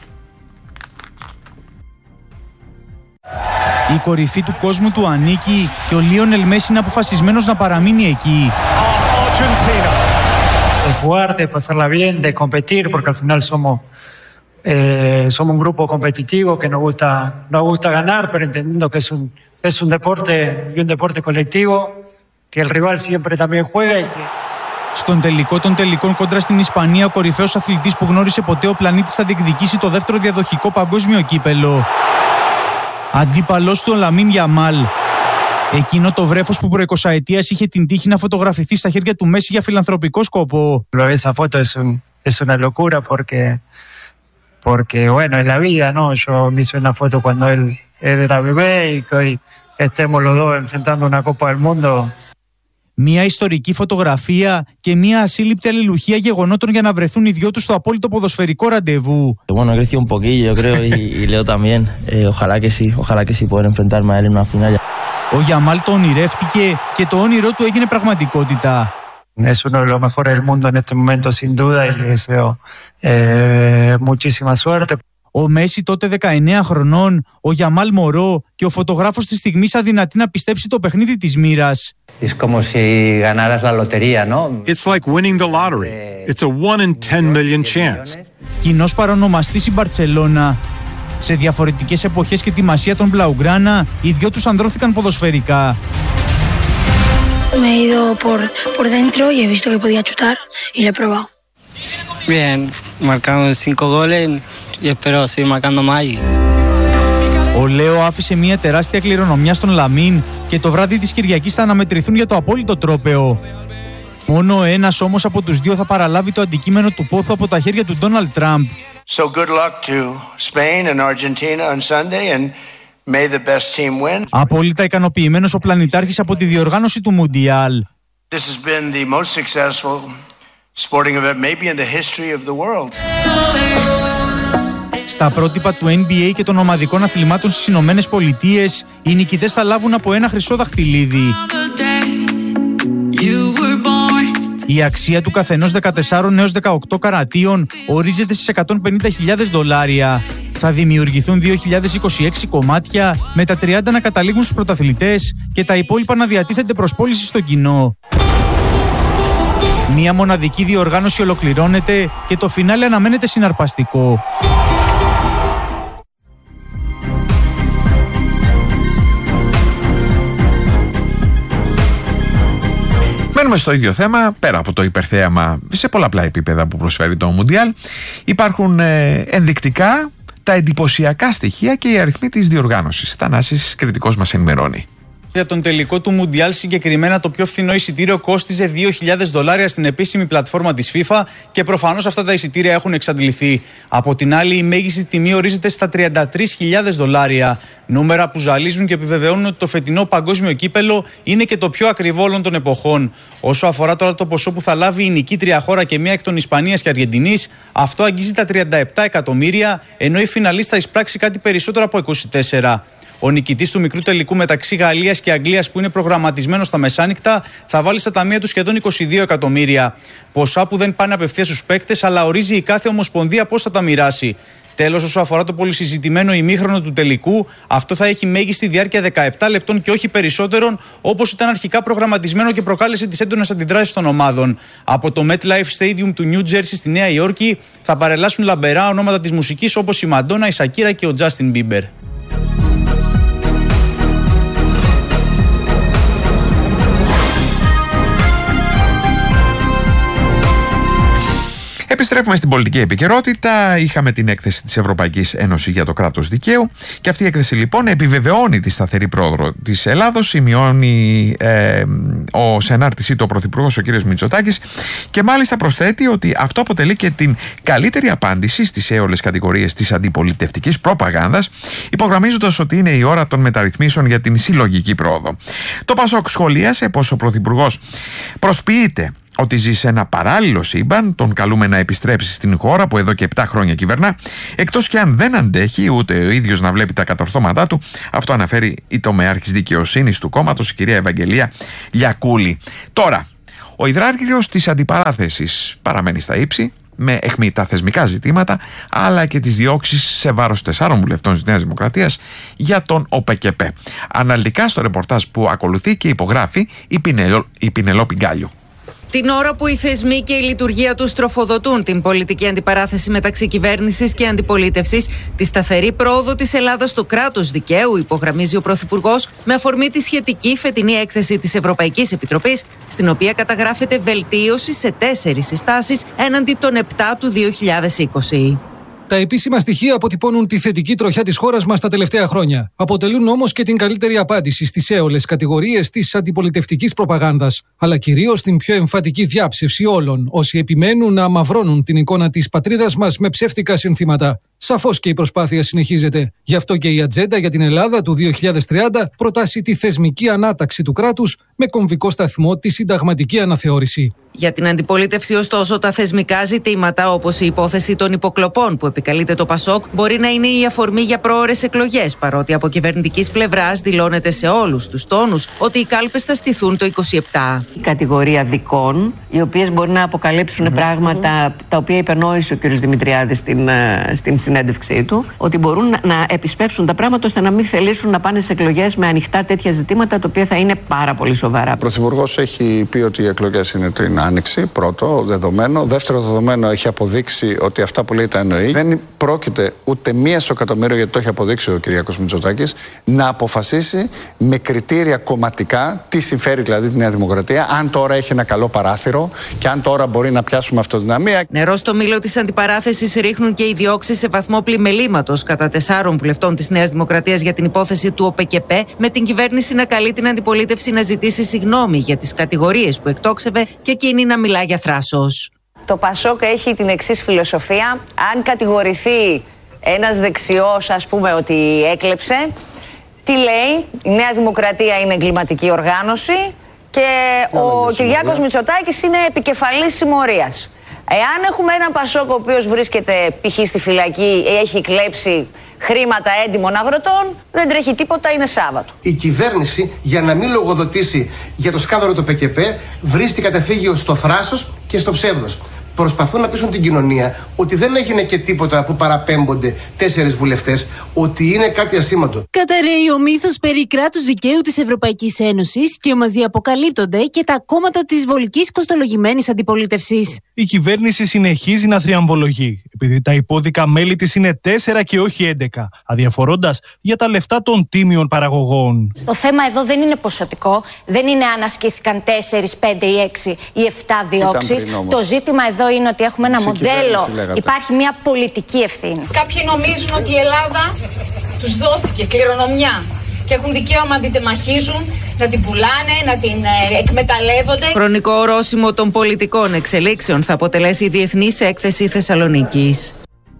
Η κορυφή του κόσμου του ανήκει και ο Λίονελ Μέση είναι αποφασισμένος να παραμείνει εκεί. De jugar, de pasarla bien, de competir, porque al final somos eh, somos un grupo competitivo que nos gusta nos gusta ganar, pero entendiendo que es un es un deporte y un deporte colectivo, que el rival siempre también juega y que... Στον τελικό των τελικών κόντρα στην Ισπανία, ο κορυφαίος αθλητής που γνώρισε ποτέ ο πλανήτης θα διεκδικήσει το δεύτερο διαδοχικό παγκόσμιο κύπελο. Αντίπαλος του ο Λαμίν Γιαμάλ. Εκείνο το βρέφος που προ εικοσαετίας είχε την τύχη να φωτογραφηθεί στα χέρια του Μέση για φιλανθρωπικό σκοπό. Esa foto es, un, es una locura porque, porque bueno, es la vida, ¿no? Yo me hice una foto cuando él, él era bebé y que hoy estemos los dos enfrentando una Copa del Mundo. Μια ιστορική φωτογραφία και μια ασύλληπτη αλληλουχία γεγονότων για να βρεθούν οι δυο τους στο απόλυτο ποδοσφαιρικό ραντεβού. Bueno, he crecido un poquillo, yo creo, y, y Leo también. Eh, ojalá que sí, ojalá que sí poder enfrentarme a él en una final. Ο Γιαμάλ το ονειρεύτηκε και το όνειρό του έγινε πραγματικότητα. Es uno de los mejores del mundo en este momento, sin duda, y le deseo eh, muchísima suerte. Ο Μέση τότε δεκαεννέα χρονών, ο Γιαμάλ μωρό και ο φωτογράφος της στιγμής αδυνατεί να πιστέψει το παιχνίδι της μοίρας. Es como si ganaras la lotería, ¿no? It's like winning the lottery. It's a one in ten million chance. Κοινός παρονομαστής η Μπαρτσελώνα. Σε διαφορετικές εποχές και τη μασία των Μπλαουγκράνα, οι δυο τους ανδρώθηκαν ποδοσφαιρικά. Me he ido por, por dentro y he visto que podía chutar y lo he probado. Bien, marcamos cinco goles y espero seguir marcando más. Ο Λέο άφησε μια τεράστια κληρονομιά στον Λαμίν και το βράδυ της Κυριακής θα αναμετρηθούν για το απόλυτο τρόπαιο. Μόνο ένας όμως από τους δύο θα παραλάβει το αντικείμενο του πόθου από τα χέρια του Ντόναλντ Τραμπ. So good luck to Spain and Argentina on Sunday and may the best team win. Απόλυτα ικανοποιημένος ο πλανητάρχης από τη διοργάνωση του Μουντιάλ. This has been the most successful sporting event maybe in the history of the world. Στα πρότυπα του N B A και των ομαδικών αθλημάτων στις Ηνωμένες Πολιτείες, οι νικητές θα λάβουν από ένα χρυσό δαχτυλίδι. Η αξία του καθενός δεκατέσσερα έως δεκαοκτώ καρατίων ορίζεται στις εκατόν πενήντα χιλιάδες δολάρια. Θα δημιουργηθούν δύο χιλιάδες είκοσι έξι κομμάτια, με τα τριάντα να καταλήγουν στους πρωταθλητές και τα υπόλοιπα να διατίθενται προς πώληση στο κοινό. Μία μοναδική διοργάνωση ολοκληρώνεται και το φινάλε αναμένεται συναρπαστικό. Μένουμε στο ίδιο θέμα, πέρα από το υπερθέαμα σε πολλαπλά επίπεδα που προσφέρει το Μουντιάλ. Υπάρχουν ε, ενδεικτικά τα εντυπωσιακά στοιχεία και οι αριθμοί της διοργάνωσης. Θανάσης Κρητικός μας ενημερώνει. Για τον τελικό του Μουντιάλ, συγκεκριμένα το πιο φθηνό εισιτήριο κόστιζε δύο χιλιάδες δολάρια στην επίσημη πλατφόρμα της FIFA και προφανώς αυτά τα εισιτήρια έχουν εξαντληθεί. Από την άλλη, η μέγιστη τιμή ορίζεται στα τριάντα τρεις χιλιάδες δολάρια. Νούμερα που ζαλίζουν και επιβεβαιώνουν ότι το φετινό παγκόσμιο κύπελο είναι και το πιο ακριβό όλων των εποχών. Όσο αφορά τώρα το ποσό που θα λάβει η νικήτρια χώρα και μία εκ των Ισπανίας και Αργεντινής, αυτό αγγίζει τα τριάντα επτά εκατομμύρια, ενώ η φιναλίστα εισπράξει κάτι περισσότερο από είκοσι τέσσερα. Ο νικητής του μικρού τελικού μεταξύ Γαλλίας και Αγγλίας, που είναι προγραμματισμένος στα μεσάνυχτα, θα βάλει στα ταμεία του σχεδόν είκοσι δύο εκατομμύρια. Ποσά που δεν πάνε απευθείας στους παίκτες, αλλά ορίζει η κάθε ομοσπονδία πώς θα τα μοιράσει. Τέλος, όσο αφορά το πολυσυζητημένο ημίχρονο του τελικού, αυτό θα έχει μέγιστη διάρκεια δεκαεπτά λεπτών και όχι περισσότερων, όπως ήταν αρχικά προγραμματισμένο και προκάλεσε τις έντονες αντιδράσεις των ομάδων. Από το MetLife Stadium του New Jersey στη Νέα Υόρκη θα παρελάσουν λαμπερά ονόματα της μουσικής όπως η Μαντόνα, η Σακύρα και ο Justin Bieber. Επιστρέφουμε στην πολιτική επικαιρότητα. Είχαμε την έκθεση της Ευρωπαϊκής Ένωσης για το κράτος δικαίου και αυτή η έκθεση λοιπόν επιβεβαιώνει τη σταθερή πρόοδο της Ελλάδος, σημειώνει ε, ο σε ανάρτησή του ο Πρωθυπουργός ο κ. Μητσοτάκης και μάλιστα προσθέτει ότι αυτό αποτελεί και την καλύτερη απάντηση στις έολες κατηγορίες της αντιπολιτευτικής προπαγάνδας, υπογραμμίζοντας ότι είναι η ώρα των μεταρρυθμίσεων για την συλλογική πρόοδο. Το ΠΑΣΟΚ σχολίασε πως ο Πρωθυπουργός προσποιείται ότι ζει σε ένα παράλληλο σύμπαν, τον καλούμε να επιστρέψει στην χώρα που εδώ και επτά χρόνια κυβερνά, εκτός και αν δεν αντέχει ούτε ο ίδιος να βλέπει τα κατορθώματά του. Αυτό αναφέρει η τομεάρχης δικαιοσύνης του κόμματος, η κυρία Ευαγγελία Λιακούλη. Τώρα, ο υδράργυρος της αντιπαράθεσης παραμένει στα ύψη, με αιχμή τα θεσμικά ζητήματα, αλλά και τις διώξεις σε βάρος τεσσάρων βουλευτών της Νέας Δημοκρατίας για τον ΟΠΕΚΕΠΕ. Αναλυτικά στο ρεπορτάζ που ακολουθεί και υπογράφει η, Πινελό, η Πινελόπη Γκάλιου. Την ώρα που οι θεσμοί και η λειτουργία τους τροφοδοτούν την πολιτική αντιπαράθεση μεταξύ κυβέρνησης και αντιπολίτευσης, τη σταθερή πρόοδο της Ελλάδας στο κράτος δικαίου, υπογραμμίζει ο Πρωθυπουργός, με αφορμή τη σχετική φετινή έκθεση της Ευρωπαϊκής Επιτροπής, στην οποία καταγράφεται βελτίωση σε τέσσερις συστάσεις έναντι των επτά του δύο χιλιάδες είκοσι. Τα επίσημα στοιχεία αποτυπώνουν τη θετική τροχιά της χώρας μας τα τελευταία χρόνια. Αποτελούν όμως και την καλύτερη απάντηση στις έολες κατηγορίες της αντιπολιτευτικής προπαγάνδας, αλλά κυρίως την πιο εμφατική διάψευση όλων όσοι επιμένουν να αμαυρώνουν την εικόνα της πατρίδας μας με ψεύτικα συνθήματα. Σαφώς και η προσπάθεια συνεχίζεται. Γι' αυτό και η ατζέντα για την Ελλάδα του δύο χιλιάδες τριάντα προτάσει τη θεσμική ανάταξη του κράτους με κομβικό σταθμό τη συνταγματική αναθεώρηση. Για την αντιπολίτευση, ωστόσο, τα θεσμικά ζητήματα, όπως η υπόθεση των υποκλοπών που επικαλείται το ΠΑΣΟΚ, μπορεί να είναι η αφορμή για πρόωρες εκλογές, παρότι από κυβερνητικής πλευράς δηλώνεται σε όλους τους τόνους ότι οι κάλπες θα στηθούν το είκοσι επτά. Η κατηγορία δικών, οι οποίες μπορεί να αποκαλύψουν mm-hmm. πράγματα τα οποία υπενόησε ο κ. Δημητριάδης στην, στην συνέντευξή του, ότι μπορούν να, να επισπεύσουν τα πράγματα ώστε να μην θελήσουν να πάνε σε εκλογές με ανοιχτά τέτοια ζητήματα, τα οποία θα είναι πάρα πολύ σοβαρά. Ο Πρωθυπουργός έχει πει ότι οι εκλογές είναι την Άνοιξη, πρώτο δεδομένο. Δεύτερο δεδομένο, έχει αποδείξει ότι αυτά που λέει τα εννοεί. Δεν πρόκειται ούτε μία στο εκατομμύριο, γιατί το έχει αποδείξει ο κ. Μητσοτάκης, να αποφασίσει με κριτήρια κομματικά τι συμφέρει δηλαδή τη Νέα Δημοκρατία, αν τώρα έχει ένα καλό παράθυρο και αν τώρα μπορεί να πιάσουμε αυτοδυναμία. Νερό στο μήλο της αντιπαράθεσης ρίχνουν και οι διώξεις σε βαθμό πλημελήματος κατά τεσσάρων βουλευτών της Νέας Δημοκρατίας για την υπόθεση του ΟΠΕΚΕΠΕ, με την κυβέρνηση να καλεί την αντιπολίτευση να ζητήσει συγγνώμη για τις κατηγορίες που εκτόξευε και εκείνη να μιλά για θράσος. Το ΠΑΣΟΚ έχει την εξής φιλοσοφία: αν κατηγορηθεί ένας δεξιός, ας πούμε, ότι έκλεψε, τι λέει? Η Νέα Δημοκρατία είναι εγκληματική οργάνωση και ο Κυριάκος Μητσοτάκης είναι επικεφαλής συμμορίας. Εάν έχουμε έναν ΠΑΣΟΚ ο οποίος βρίσκεται π.χ. στη φυλακή, έχει κλέψει χρήματα έντιμων αγροτών, δεν τρέχει τίποτα, είναι Σάββατο. Η κυβέρνηση, για να μην λογοδοτήσει για το σκάνδαλο του ΠΚΠ, βρίσκει καταφύγιο στο θράσος και στο ψεύδος. Προσπαθούν να πείσουν την κοινωνία ότι δεν έγινε και τίποτα που παραπέμπονται τέσσερις βουλευτές, ότι είναι κάτι ασήμαντο. Καταρρέει ο μύθος περί κράτους δικαίου της Ευρωπαϊκής Ένωσης και μαζί αποκαλύπτονται και τα κόμματα της βολικής κοστολογημένης αντιπολίτευσης. Η κυβέρνηση συνεχίζει να θριαμβολογεί, επειδή τα υπόδικα μέλη της είναι τέσσερα και όχι έντεκα, αδιαφορώντας για τα λεφτά των τίμιων παραγωγών. Το θέμα εδώ δεν είναι ποσοτικό, δεν είναι αν ασκήθηκαν τέσσερις, πέντε ή έξι ή επτά διώξεις. Το ζήτημα εδώ είναι ότι έχουμε ένα μοντέλο, υπάρχει μια πολιτική ευθύνη. Κάποιοι νομίζουν ότι η Ελλάδα τους δόθηκε κληρονομιά και έχουν δικαίωμα να την τεμαχίζουν, να την πουλάνε, να την ε, εκμεταλλεύονται. Χρονικό ορόσημο των πολιτικών εξελίξεων θα αποτελέσει η Διεθνής Έκθεση Θεσσαλονίκης.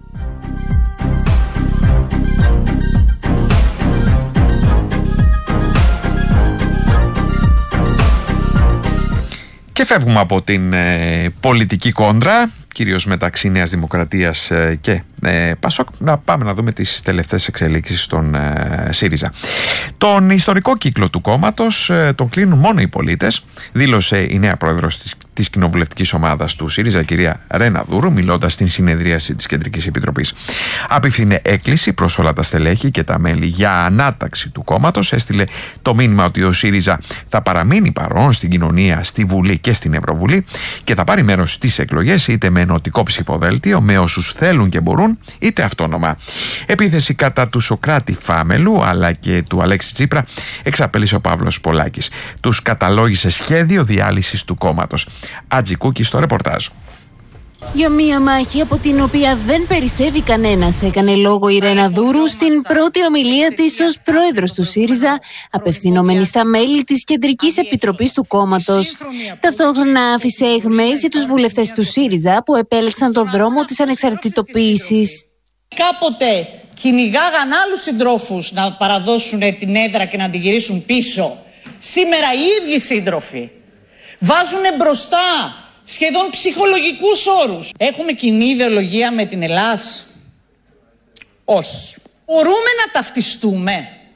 Και φεύγουμε από την ε, πολιτική κόντρα, κυρίως μεταξύ Νέας Δημοκρατίας ε, και ε, Πασόκ. Να πάμε να δούμε τις τελευταίες εξελίξεις στον ε, ΣΥΡΙΖΑ. Τον ιστορικό κύκλο του κόμματος ε, τον κλείνουν μόνο οι πολίτες, δήλωσε η νέα πρόεδρος της, της κοινοβουλευτικής ομάδας του ΣΥΡΙΖΑ, κυρία Ρένα Δούρου, μιλώντας στην συνεδρίαση της Κεντρικής Επιτροπής. Απευθύνε έκκληση προς όλα τα στελέχη και τα μέλη για ανάταξη του κόμματος. Έστειλε το μήνυμα ότι ο ΣΥΡΙΖΑ θα παραμείνει παρόν στην κοινωνία, στη Βουλή και στην Ευρωβουλή και θα πάρει μέρος στις εκλογές είτε με ενωτικό ψηφοδέλτιο, με όσους θέλουν και μπορούν, είτε αυτόνομα. Επίθεση κατά του Σωκράτη Φάμελου αλλά και του Αλέξη Τσίπρα εξαπέλυσε ο Παύλος Πολάκης. Τους καταλόγησε σχέδιο διάλυσης του κόμματος. Ατζικούκη στο ρεπορτάζ. Για μία μάχη από την οποία δεν περισσεύει κανένας, έκανε λόγο η Ρένα Δούρου στην πρώτη ομιλία της ως πρόεδρος του ΣΥΡΙΖΑ, απευθυνόμενη στα μέλη της Κεντρικής Επιτροπής του κόμματος. Ταυτόχρονα άφησε αιχμές για τους βουλευτές του ΣΥΡΙΖΑ που επέλεξαν τον δρόμο της ανεξαρτητοποίησης. Κάποτε κυνηγάγαν άλλους συντρόφους να παραδώσουν την έδρα και να την γυρίσουν πίσω. Σήμερα οι ίδιοι σύντροφοι βάζουν μπροστά σχεδόν ψυχολογικούς όρους. Έχουμε κοινή ιδεολογία με την Ελλάς? Όχι. Μπορούμε να ταυτιστούμε?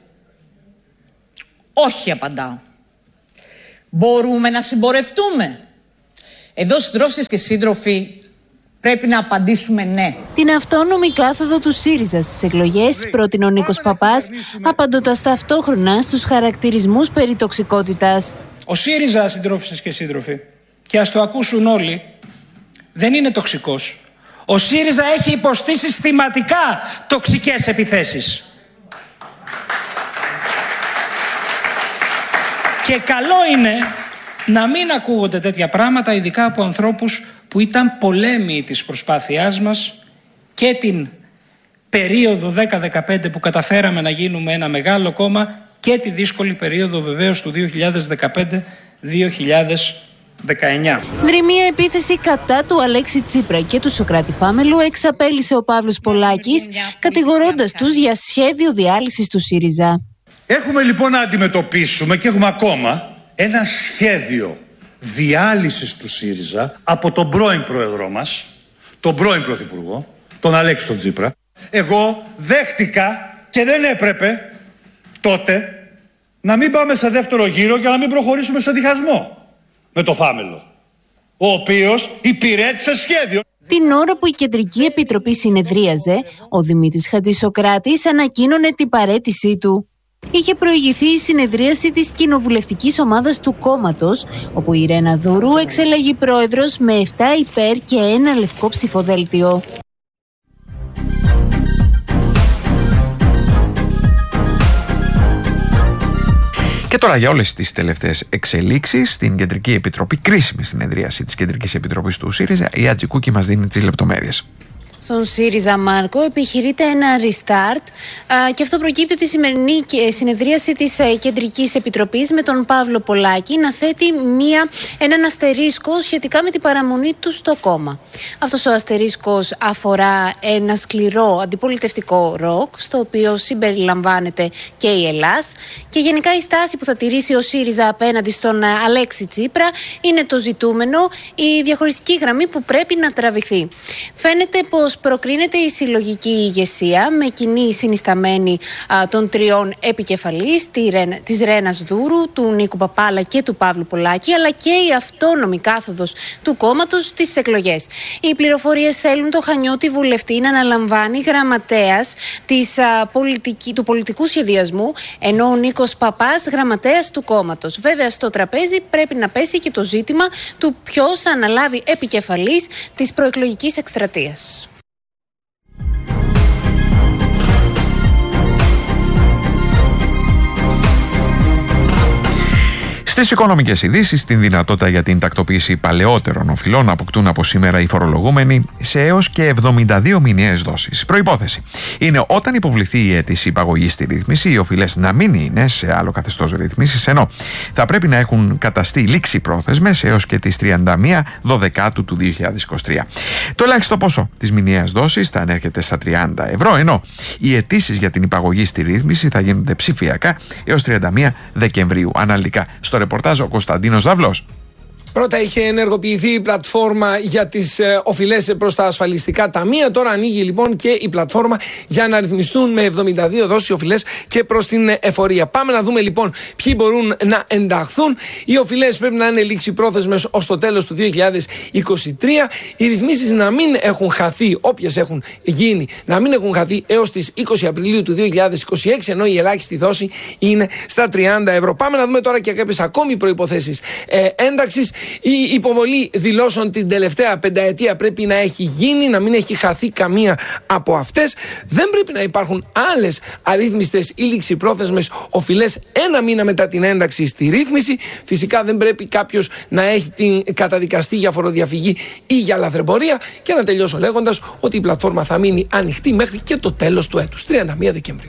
Όχι, απαντάω. Μπορούμε να συμπορευτούμε? Εδώ, συντρόφισσες και σύντροφοι, πρέπει να απαντήσουμε ναι. Την αυτόνομη κάθοδο του ΣΥΡΙΖΑ στις εκλογές πρότεινε ο Νίκος Παπάς, απαντώντας ταυτόχρονα στους χαρακτηρισμούς περί τοξικότητας. Ο ΣΥΡΙΖΑ, συντρόφισσες και σύντροφοι, και ας το ακούσουν όλοι, δεν είναι τοξικός. Ο ΣΥΡΙΖΑ έχει υποστεί συστηματικά τοξικές επιθέσεις. Και καλό είναι να μην ακούγονται τέτοια πράγματα, ειδικά από ανθρώπους που ήταν πολέμοι της προσπάθειάς μας και την περίοδο δέκα δεκαπέντε που καταφέραμε να γίνουμε ένα μεγάλο κόμμα και τη δύσκολη περίοδο βεβαίως του δύο χιλιάδες δεκαπέντε δύο χιλιάδες δεκαεννιά. Δρυμία επίθεση κατά του Αλέξη Τσίπρα και του Σωκράτη Φάμελου εξαπέλυσε ο Παύλος Πολάκης, κατηγορώντας τους για σχέδιο διάλυσης του ΣΥΡΙΖΑ. Έχουμε λοιπόν να αντιμετωπίσουμε και έχουμε ακόμα ένα σχέδιο διάλυσης του ΣΥΡΙΖΑ από τον πρώην πρόεδρό μας, τον πρώην πρωθυπουργό, τον Αλέξη τον Τσίπρα. Εγώ δέχτηκα και δεν έπρεπε τότε να μην πάμε σε δεύτερο γύρο και να μην προχωρήσουμε σε διχασμό με το Φάμελο, ο οποίος υπηρέτησε σχέδιο. Την ώρα που η Κεντρική Επιτροπή συνεδρίαζε, ο Δημήτρης Χατζησοκράτης ανακοίνωνε την παραίτησή του. Είχε προηγηθεί η συνεδρίαση της κοινοβουλευτικής ομάδας του κόμματος, όπου η Ρένα Δούρου εξελέγει πρόεδρος με επτά υπέρ και ένα λευκό ψηφοδέλτιο. Και τώρα για όλες τις τελευταίες εξελίξεις στην Κεντρική Επιτροπή, κρίσιμη συνεδρίαση της Κεντρικής Επιτροπής του ΣΥΡΙΖΑ, η Ατζικούκη μας δίνει τις λεπτομέρειες. Στον ΣΥΡΙΖΑ, Μάρκο, επιχειρείται ένα restart α, και αυτό προκύπτει από τη σημερινή συνεδρίαση της ε, Κεντρικής Επιτροπής με τον Παύλο Πολάκη να θέτει μία, έναν αστερίσκο σχετικά με την παραμονή του στο κόμμα. Αυτός ο αστερίσκος αφορά ένα σκληρό αντιπολιτευτικό ροκ, στο οποίο συμπεριλαμβάνεται και η Ελλάς, και γενικά η στάση που θα τηρήσει ο ΣΥΡΙΖΑ απέναντι στον Αλέξη Τσίπρα είναι το ζητούμενο, η διαχωριστική γραμμή που πρέπει να τραβηχθεί. Φαίνεται πως προκρίνεται η συλλογική ηγεσία με κοινή συνισταμένη α, των τριών επικεφαλής, τη Ρένα, της Ρένας Δούρου, του Νίκου Παπάλα και του Παύλου Πολάκη, αλλά και η αυτόνομη κάθοδος του κόμματος στις εκλογές. Οι πληροφορίες θέλουν το Χανιώτη βουλευτή να αναλαμβάνει γραμματέας της, α, πολιτική, του πολιτικού σχεδιασμού, ενώ ο Νίκος Παπάς γραμματέας του κόμματος. Βέβαια, στο τραπέζι πρέπει να πέσει και το ζήτημα του ποιος θα αναλάβει επικεφαλής της προεκλογικής εκστρατείας. Στις οικονομικές ειδήσεις, την δυνατότητα για την τακτοποίηση παλαιότερων οφειλών να αποκτούν από σήμερα οι φορολογούμενοι σε έως και εβδομήντα δύο μηνιαίες δόσεις. Προϋπόθεση είναι όταν υποβληθεί η αίτηση υπαγωγής στη ρύθμιση, οι οφειλές να μην είναι σε άλλο καθεστώς ρύθμισης, ενώ θα πρέπει να έχουν καταστεί λήξη πρόθεσμες έως και τις τριάντα μία Δωδεκάτου του δύο χιλιάδες είκοσι τρία. Το ελάχιστο ποσό της μηνιαίας δόσης θα ανέρχεται στα τριάντα ευρώ, ενώ οι αιτήσεις για την υπαγωγή στη ρύθμιση θα γίνονται ψηφιακά έως τριάντα μία Δεκεμβρίου. Αναλυτικά στο ρεπορτάζ ο Κωνσταντίνος Ζαβλός. Πρώτα είχε ενεργοποιηθεί η πλατφόρμα για τις ε, οφειλές προς τα ασφαλιστικά ταμεία. Τώρα ανοίγει λοιπόν και η πλατφόρμα για να ρυθμιστούν με εβδομήντα δύο δόσεις οφειλές και προς την εφορία. Πάμε να δούμε λοιπόν ποιοι μπορούν να ενταχθούν. Οι οφειλές πρέπει να είναι ληξιπρόθεσμες ως το τέλος του δύο χιλιάδες είκοσι τρία. Οι ρυθμίσεις να μην έχουν χαθεί, όποιες έχουν γίνει, να μην έχουν χαθεί έως τις είκοσι Απριλίου του δύο χιλιάδες είκοσι έξι, ενώ η ελάχιστη δόση είναι στα τριάντα ευρώ. Πάμε να δούμε τώρα και κάποιες ακόμη προϋποθέσεις ε, ένταξης. Η υποβολή δηλώσεων την τελευταία πενταετία πρέπει να έχει γίνει, να μην έχει χαθεί καμία από αυτές. Δεν πρέπει να υπάρχουν άλλες αρρύθμιστες ή ληξιπρόθεσμες οφειλές ένα μήνα μετά την ένταξη στη ρύθμιση. Φυσικά δεν πρέπει κάποιος να έχει την καταδικαστεί για φοροδιαφυγή ή για λαθρεμπορία. Και να τελειώσω λέγοντας ότι η πλατφόρμα θα μείνει ανοιχτή μέχρι και το τέλος του έτους, τριάντα μία Δεκεμβρίου.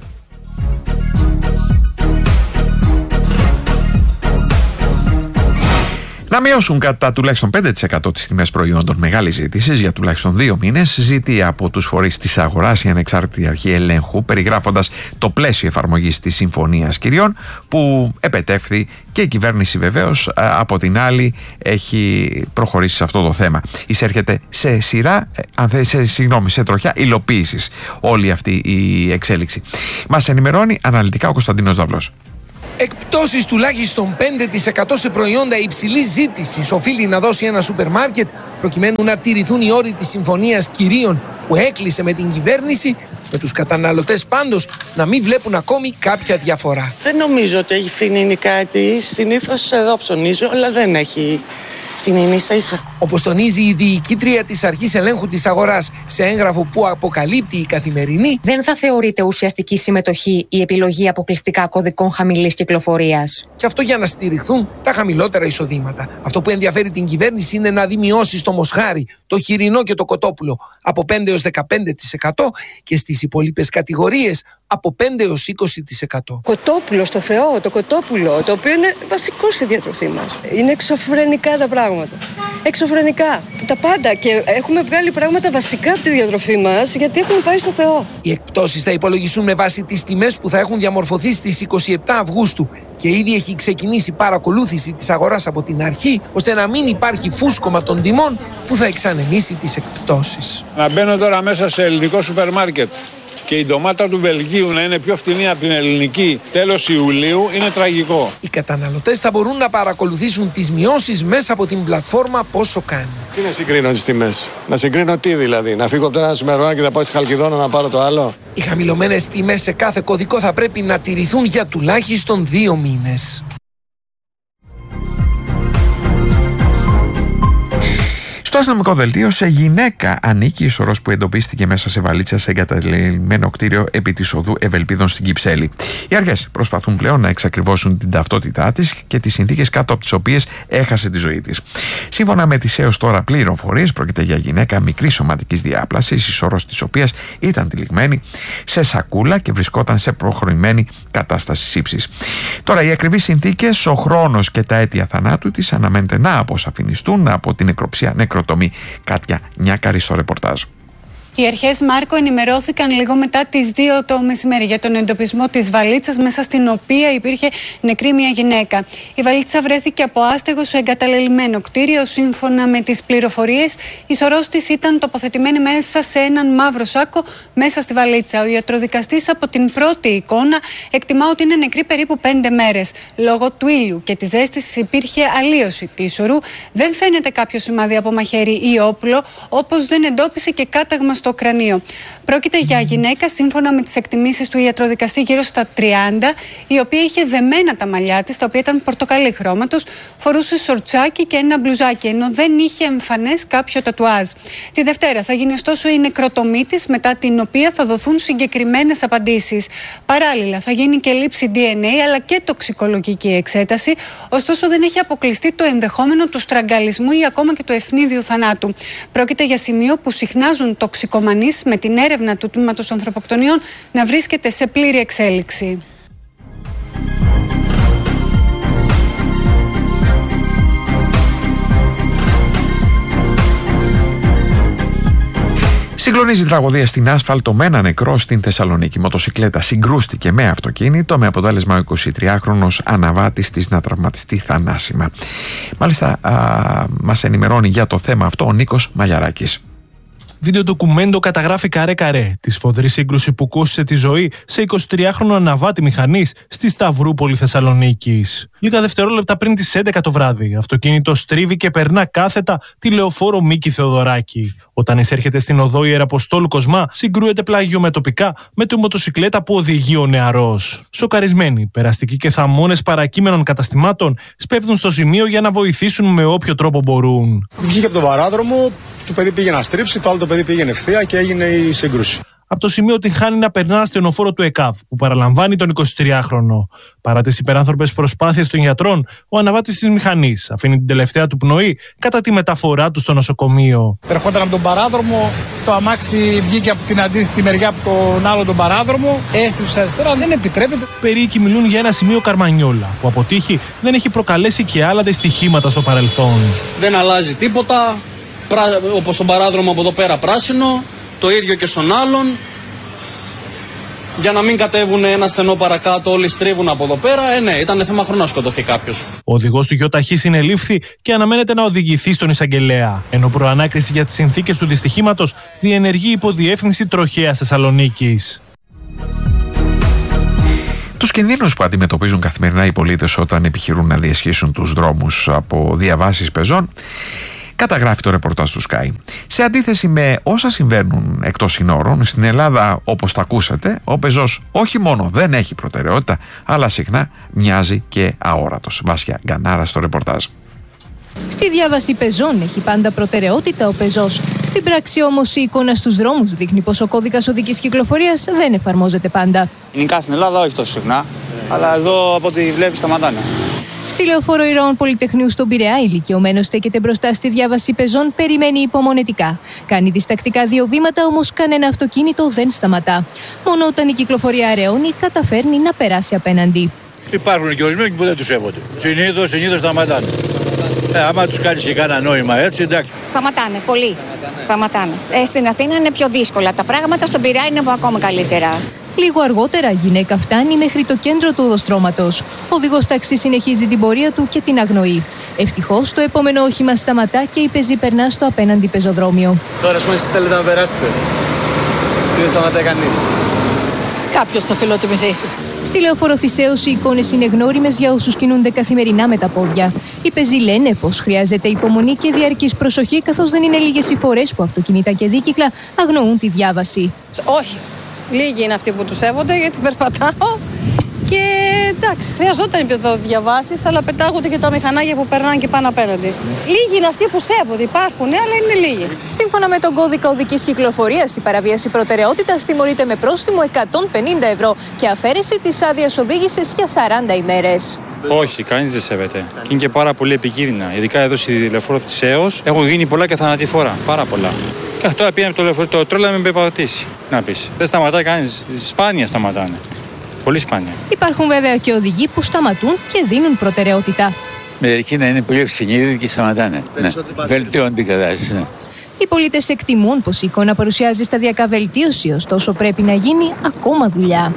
Να μειώσουν κατά τουλάχιστον πέντε τοις εκατό τις τιμές προϊόντων μεγάλης ζήτησης για τουλάχιστον δύο μήνες, ζητεί από τους φορείς της αγοράς η Ανεξάρτητη Αρχή Ελέγχου, περιγράφοντας το πλαίσιο εφαρμογής της Συμφωνίας Κυριών, που επετεύχθη και η κυβέρνηση βεβαίως από την άλλη έχει προχωρήσει σε αυτό το θέμα. Εισέρχεται σε σειρά, σε, συγγνώμη, σε τροχιά υλοποίησης όλη αυτή η εξέλιξη. Μας ενημερώνει αναλυτικά ο Κωνσταντίνος Δαυλός. Εκπτώσεις τουλάχιστον πέντε τοις εκατό σε προϊόντα υψηλής ζήτησης οφείλει να δώσει ένα σούπερ μάρκετ προκειμένου να τηρηθούν οι όροι της Συμφωνίας Κυρίων που έκλεισε με την κυβέρνηση, με τους καταναλωτές πάντως να μην βλέπουν ακόμη κάποια διαφορά. Δεν νομίζω ότι έχει φθηνίνει κάτι. Συνήθως εδώ ψωνίζω, αλλά δεν έχει φθηνίνει ίσα ίσα. Όπως τονίζει η διοικήτρια της Αρχής Ελέγχου της Αγοράς σε έγγραφο που αποκαλύπτει η Καθημερινή, δεν θα θεωρείται ουσιαστική συμμετοχή η επιλογή αποκλειστικά κωδικών χαμηλής κυκλοφορίας. Και αυτό για να στηριχθούν τα χαμηλότερα εισοδήματα. Αυτό που ενδιαφέρει την κυβέρνηση είναι να δει μειώσεις στο μοσχάρι, το χοιρινό και το κοτόπουλο από πέντε έως δεκαπέντε τοις εκατό και στις υπόλοιπες κατηγορίες από πέντε έως είκοσι τοις εκατό. Κοτόπουλο στο Θεό, το κοτόπουλο, το οποίο είναι βασικό στη διατροφή μας. Είναι εξωφρενικά τα πράγματα. Εξωφρενικά. Τα πάντα. Και έχουμε βγάλει πράγματα βασικά από τη διατροφή μας γιατί έχουν πάει στο Θεό. Οι εκπτώσεις θα υπολογιστούν με βάση τις τιμές που θα έχουν διαμορφωθεί στις είκοσι επτά Αυγούστου και ήδη έχει ξεκινήσει παρακολούθηση της αγοράς από την αρχή, ώστε να μην υπάρχει φούσκωμα των τιμών που θα εξανεμίσει τις εκπτώσεις. Να μπαίνω τώρα μέσα σε ελληνικό σούπερ μάρκετ και η ντομάτα του Βελγίου να είναι πιο φτηνή από την ελληνική τέλος Ιουλίου είναι τραγικό. Οι καταναλωτές θα μπορούν να παρακολουθήσουν τις μειώσεις μέσα από την πλατφόρμα πόσο κάνει. Τι να συγκρίνω τις τιμές, να συγκρίνω τι δηλαδή, να φύγω από το ένα σούπερ και θα πάω στη Χαλκιδόνα να πάρω το άλλο. Οι χαμηλωμένες τιμές σε κάθε κωδικό θα πρέπει να τηρηθούν για τουλάχιστον δύο μήνες. Στο αστυνομικό δελτίο, σε γυναίκα ανήκει η σωρός που εντοπίστηκε μέσα σε βαλίτσα σε εγκαταλειμμένο κτίριο επί της οδού Ευελπίδων στην Κυψέλη. Οι αρχές προσπαθούν πλέον να εξακριβώσουν την ταυτότητά της και τις συνθήκες κάτω από τις οποίες έχασε τη ζωή της. Σύμφωνα με τις έως τώρα πληροφορίες, πρόκειται για γυναίκα μικρής σωματικής διάπλασης, η σωρός της οποίας ήταν τυλιγμένη σε σακούλα και βρισκόταν σε προχρονημένη κατάσταση ύψης. Τώρα, οι ακριβείς συνθήκες, ο χρόνος και τα αίτια θανάτου της αναμένεται να αποσαφινιστούν από την νεκροψία νεκροτομή. Κάτια Νιάκαρη στο ρεπορτάζ. Οι αρχές, Μάρκο, ενημερώθηκαν λίγο μετά τις δύο το μεσημέρι για τον εντοπισμό της βαλίτσας μέσα στην οποία υπήρχε νεκρή μια γυναίκα. Η βαλίτσα βρέθηκε από άστεγο σε εγκαταλελειμμένο κτίριο. Σύμφωνα με τις πληροφορίες, η σωρός της ήταν τοποθετημένη μέσα σε έναν μαύρο σάκο μέσα στη βαλίτσα. Ο ιατροδικαστής από την πρώτη εικόνα εκτιμά ότι είναι νεκρή περίπου πέντε μέρες. Λόγω του ήλιου και της ζέστης υπήρχε αλλίωση της σωρού. Δεν φαίνεται κάποιο σημάδι από μαχαίρι ή όπλο, όπως δεν εντόπισε και κάταγμα στο κρανίο. Πρόκειται για γυναίκα, σύμφωνα με τις εκτιμήσεις του ιατροδικαστή, γύρω στα τριάντα, η οποία είχε δεμένα τα μαλλιά της, τα οποία ήταν πορτοκαλί χρώματος, φορούσε σορτσάκι και ένα μπλουζάκι, ενώ δεν είχε εμφανές κάποιο τατουάζ. Τη Δευτέρα θα γίνει ωστόσο η νεκροτομή της, μετά την οποία θα δοθούν συγκεκριμένες απαντήσεις. Παράλληλα, θα γίνει και λήψη ντι εν έι αλλά και τοξικολογική εξέταση, ωστόσο δεν έχει αποκλειστεί το ενδεχόμενο του στραγγαλισμού ή ακόμα και του ευνίδιου θανάτου. Πρόκειται για σημείο που συχνάζουν τοξικομανείς, με την έρευνα του τμήματος ανθρωποκτονιών να βρίσκεται σε πλήρη εξέλιξη. Συγκλονίζει τραγωδία στην άσφαλτο με ένα νεκρό στην Θεσσαλονίκη. Μοτοσικλέτα συγκρούστηκε με αυτοκίνητο, με αποτέλεσμα ο εικοσιτριάχρονος αναβάτης της να τραυματιστεί θανάσιμα. Μάλιστα, α, μας ενημερώνει για το θέμα αυτό ο Νίκος Μαλιαράκης. Βίντεο ντοκουμέντο καταγράφει καρέ-καρέ τη σφοδρή σύγκρουση που κόστησε τη ζωή σε εικοσιτριάχρονο αναβάτη μηχανής στη Σταυρούπολη Θεσσαλονίκης. Λίγα δευτερόλεπτα πριν τις έντεκα το βράδυ, αυτοκίνητο στρίβει και περνά κάθετα τη λεωφόρο Μίκη Θεοδωράκη. Όταν εισέρχεται στην οδό Ιεραποστόλου Κοσμά, συγκρούεται πλαγιομετωπικά με τη μοτοσικλέτα που οδηγεί ο νεαρός. Σοκαρισμένοι, περαστικοί και θαμώνες παρακείμενων καταστημάτων σπέβδουν στο σημείο για να βοηθήσουν με όποιο τρόπο μπορούν. Βγήκε από τον παράδρομο, το παιδί πήγε να στρίψει, το άλλο το παιδί πήγαινε ευθεία και έγινε η σύγκρουση. Από το σημείο την χάνει να περνά ασθενοφόρο του ΕΚΑΒ, που παραλαμβάνει τον εικοσιτριάχρονο. Παρά τις υπεράνθρωπες προσπάθειες των γιατρών, ο αναβάτης της μηχανής αφήνει την τελευταία του πνοή κατά τη μεταφορά του στο νοσοκομείο. Ερχόταν από τον παράδρομο, το αμάξι βγήκε από την αντίθετη μεριά από τον άλλο τον παράδρομο, έστριψε αριστερά, δεν επιτρέπεται. Περίοικοι μιλούν για ένα σημείο Καρμανιόλα, που από τύχη δεν έχει προκαλέσει και άλλα δυστυχήματα στο παρελθόν. Δεν αλλάζει τίποτα, όπως στον παράδρομο από εδώ πέρα πράσινο. Το ίδιο και στον άλλον. Για να μην κατέβουν ένα στενό παρακάτω, όλοι στρίβουν από εδώ πέρα. Ε, ναι, ήταν θέμα χρόνου να σκοτωθεί κάποιος. Ο οδηγός του ΙΟΤΑΧΗ συνελήφθη και αναμένεται να οδηγηθεί στον εισαγγελέα. Ενώ προανάκριση για τις συνθήκες του δυστυχήματος διενεργεί υποδιεύθυνση τροχέας Θεσσαλονίκης. Τους κινδύνους που αντιμετωπίζουν καθημερινά οι πολίτες όταν επιχειρούν να διασχίσουν τους δρόμους από διαβάσεις πεζών, καταγράφει το ρεπορτάζ του Sky. Σε αντίθεση με όσα συμβαίνουν εκτός συνόρων, στην Ελλάδα, όπως τα ακούσατε, ο πεζός όχι μόνο δεν έχει προτεραιότητα, αλλά συχνά μοιάζει και αόρατος. Βάσια Γκανάρα στο ρεπορτάζ. Στη διάβαση πεζών έχει πάντα προτεραιότητα ο πεζός. Στην πράξη όμως η εικόνα στους δρόμους δείχνει πως ο κώδικας οδικής κυκλοφορίας δεν εφαρμόζεται πάντα. Γενικά στην Ελλάδα όχι τόσο συχνά, αλλά εδώ από ό,τι βλέπει σταματάνε. Στη λεωφόρο Ηρώων Πολυτεχνείου στον Πειραιά, ηλικιωμένος στέκεται μπροστά στη διάβαση πεζών, περιμένει υπομονετικά. Κάνει διστακτικά δύο βήματα, όμως κανένα αυτοκίνητο δεν σταματά. Μόνο όταν η κυκλοφορία αραιώνει, καταφέρνει να περάσει απέναντι. Υπάρχουν και ορισμένοι που δεν τους σέβονται. Συνήθως, συνήθως σταματάνε. Ε, άμα τους κάνεις και κάνα νόημα, έτσι, εντάξει. Σταματάνε, πολύ. Σταματάνε. Ε, στην Αθήνα είναι πιο δύσκολα τα πράγματα, στον Πειραιά είναι ακόμα καλύτερα. Λίγο αργότερα η γυναίκα φτάνει μέχρι το κέντρο του οδοστρώματος. Ο οδηγός ταξί συνεχίζει την πορεία του και την αγνοεί. Ευτυχώς το επόμενο όχημα σταματά και η πεζή περνά στο απέναντι πεζοδρόμιο. Τώρα σου εσείς θέλετε να περάσετε. Τι δεν σταματάει κανείς. Κάποιος θα φιλοτιμηθεί. Στη λεωφόρο Θησέως οι εικόνες είναι γνώριμες για όσους κινούνται καθημερινά με τα πόδια. Οι πεζοί λένε πως χρειάζεται υπομονή και διαρκής προσοχή, καθώς δεν είναι λίγες οι φορές που αυτοκίνητα και δίκυκλα αγνοούν τη διάβαση. Όχι. Λίγοι είναι αυτοί που τους σέβονται, γιατί περπατάω και εντάξει, χρειαζόταν να διαβάσεις, αλλά πετάγονται και τα μηχανάκια που περνάνε και πάνε απέναντι. Λίγοι είναι αυτοί που σέβονται, υπάρχουν, αλλά είναι λίγοι. Σύμφωνα με τον κώδικα οδικής κυκλοφορίας, η παραβίαση προτεραιότητας τιμωρείται με πρόστιμο εκατόν πενήντα ευρώ και αφαίρεση της άδειας οδήγησης για σαράντα ημέρες. Όχι, κανείς δεν σέβεται. Και είναι και πάρα πολύ επικίνδυνα. Ειδικά εδώ στη λεωφόρο Θησέως έχουν γίνει πολλά και θανατηφόρα. Πάρα πολλά. Και τώρα πήγαμε το λεωφορείο, το τρόλο με περπατήσει. Να πεις. Δεν σταματάει κανείς. Σπάνια σταματάνε. Πολύ σπάνια. Υπάρχουν βέβαια και οδηγοί που σταματούν και δίνουν προτεραιότητα. Μερικοί να είναι πολύ ευσυνείδητοι και σταματάνε. Ναι. Βελτιώνουν την κατάσταση. Ναι. Οι πολίτες εκτιμούν πως η εικόνα παρουσιάζει σταδιακά βελτίωση, ωστόσο πρέπει να γίνει ακόμα δουλειά.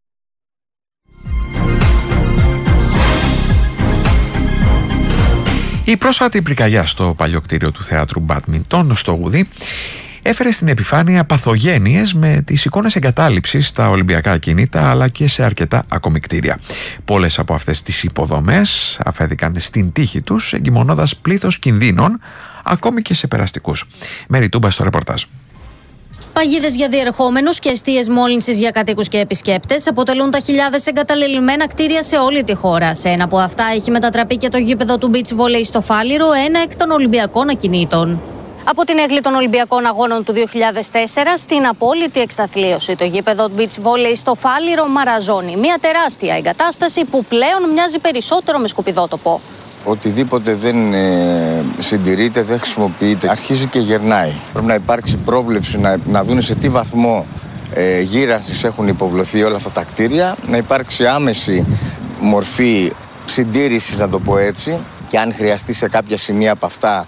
Η πρόσφατη πυρκαγιά στο παλιό κτίριο του Θεάτρου Μπάντμιντον στο Γουδί έφερε στην επιφάνεια παθογένειες με τις εικόνες εγκατάλειψης στα Ολυμπιακά ακίνητα αλλά και σε αρκετά ακόμη κτίρια. Πολλές από αυτές τις υποδομές αφέθηκαν στην τύχη τους, εγκυμονώντας πλήθος κινδύνων ακόμη και σε περαστικούς. Μέρη Τούμπα στο ρεπορτάζ. Παγίδες για διερχόμενους και εστίες μόλυνσης για κατοίκους και επισκέπτες αποτελούν τα χιλιάδες εγκαταλελειμμένα κτίρια σε όλη τη χώρα. Σε ένα από αυτά έχει μετατραπεί και το γήπεδο του beach volley στο Φάληρο, ένα εκ των Ολυμπιακών ακινήτων. Από την έγκλη των Ολυμπιακών Αγώνων του δύο χιλιάδες τέσσερα στην απόλυτη εξαθλίωση, το γήπεδο beach volley στο Φάληρο μαραζώνει. Μια τεράστια εγκατάσταση που πλέον μοιάζει περισσότερο με σκουπιδότοπο. Οτιδήποτε δεν ε, συντηρείται, δεν χρησιμοποιείται, αρχίζει και γερνάει. Πρέπει να υπάρξει πρόβλεψη, να, να δουν σε τι βαθμό ε, γύρανσης έχουν υποβλωθεί όλα αυτά τα κτίρια, να υπάρξει άμεση μορφή συντήρησης, να το πω έτσι, και αν χρειαστεί σε κάποια σημεία από αυτά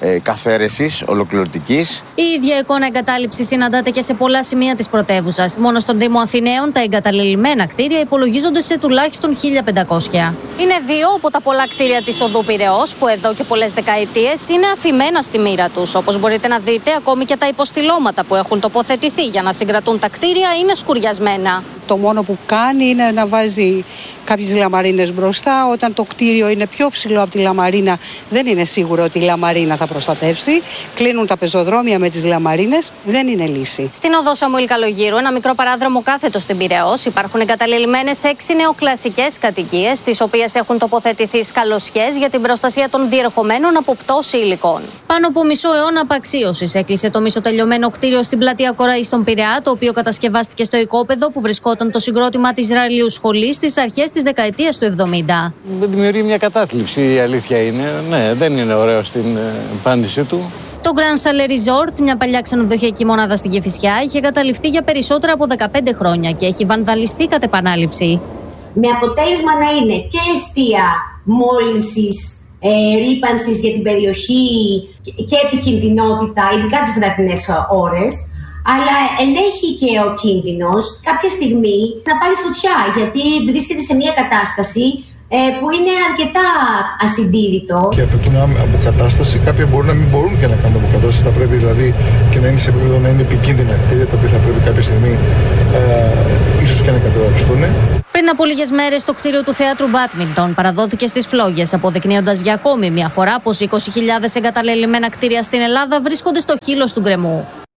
ε, καθαίρεσης ολοκληρωτικής. Η ίδια εικόνα εγκατάλειψης συναντάται και σε πολλά σημεία της πρωτεύουσας. Μόνο στον Δήμο Αθηναίων τα εγκαταλελειμμένα κτίρια υπολογίζονται σε τουλάχιστον χίλια πεντακόσια. Είναι δύο από τα πολλά κτίρια της οδού Πειραιώς που εδώ και πολλές δεκαετίες είναι αφημένα στη μοίρα τους. Όπως μπορείτε να δείτε, ακόμη και τα υποστηλώματα που έχουν τοποθετηθεί για να συγκρατούν τα κτίρια είναι σκουριασμένα. Το μόνο που κάνει είναι να βάζει κάποιες λαμαρίνες μπροστά. Όταν το κτίριο είναι πιο ψηλό από τη λαμαρίνα, δεν είναι σίγουρο ότι η λαμαρίνα θα προστατεύσει. Κλείνουν τα πεζοδρόμια με τις λαμαρίνες. Δεν είναι λύση. Στην οδό Σαμουήλ Καλογύρου, ένα μικρό παράδρομο κάθετο στην Πειραιώς, υπάρχουν εγκαταλελειμμένες έξι νεοκλασικές κατοικίες, στις οποίες έχουν τοποθετηθεί σκαλωσιές για την προστασία των διερχομένων από πτώση υλικών. Πάνω από μισό αιώνα απαξίωσης έκλεισε το μισοτελειωμένο κτίριο στην πλατεία Κοραή στον Πειραιά, το οποίο κατασκευάστηκε στο οικόπεδο που βρισκόταν το συγκρότημα της Ισραηλίου σχολής στις αρχές της δεκαετίας του εβδομήντα. Δημιουργεί μια κατάθλιψη, η αλήθεια είναι. Ναι, δεν είναι ωραίο στην εμφάνισή του. Το Grand Chalet Resort, μια παλιά ξενοδοχειακή μονάδα στην Κηφισιά, είχε εγκαταλειφθεί για περισσότερα από δεκαπέντε χρόνια και έχει βανδαλιστεί κατ' επανάληψη. Με αποτέλεσμα να είναι και αιστεία μόλυνσης, ε, ρύπανσης για την περιοχή και επικινδυνότητα, ειδικά τις βραδινές ώρες, αλλά ενέχει και ο κίνδυνος κάποια στιγμή να πάρει φωτιά, γιατί βρίσκεται σε μια κατάσταση ε, που είναι αρκετά ασυντήρητο. Και απαιτούν αποκατάσταση. Κάποια μπορεί να μην μπορούν και να κάνουν αποκατάσταση. Θα πρέπει δηλαδή και να είναι σε επίπεδο να είναι επικίνδυνα κτίρια, τα οποία θα πρέπει κάποια στιγμή ε, ίσως και να καταδαριστούν. Πριν από λίγες μέρες, το κτίριο του Θεάτρου Μπάντμιντον παραδόθηκε στις φλόγες, αποδεικνύοντας για ακόμη μια φορά πως είκοσι χιλιάδες εγκαταλελειμμένα κτίρια στην Ελλάδα βρίσκονται στο χείλος του γκρεμού.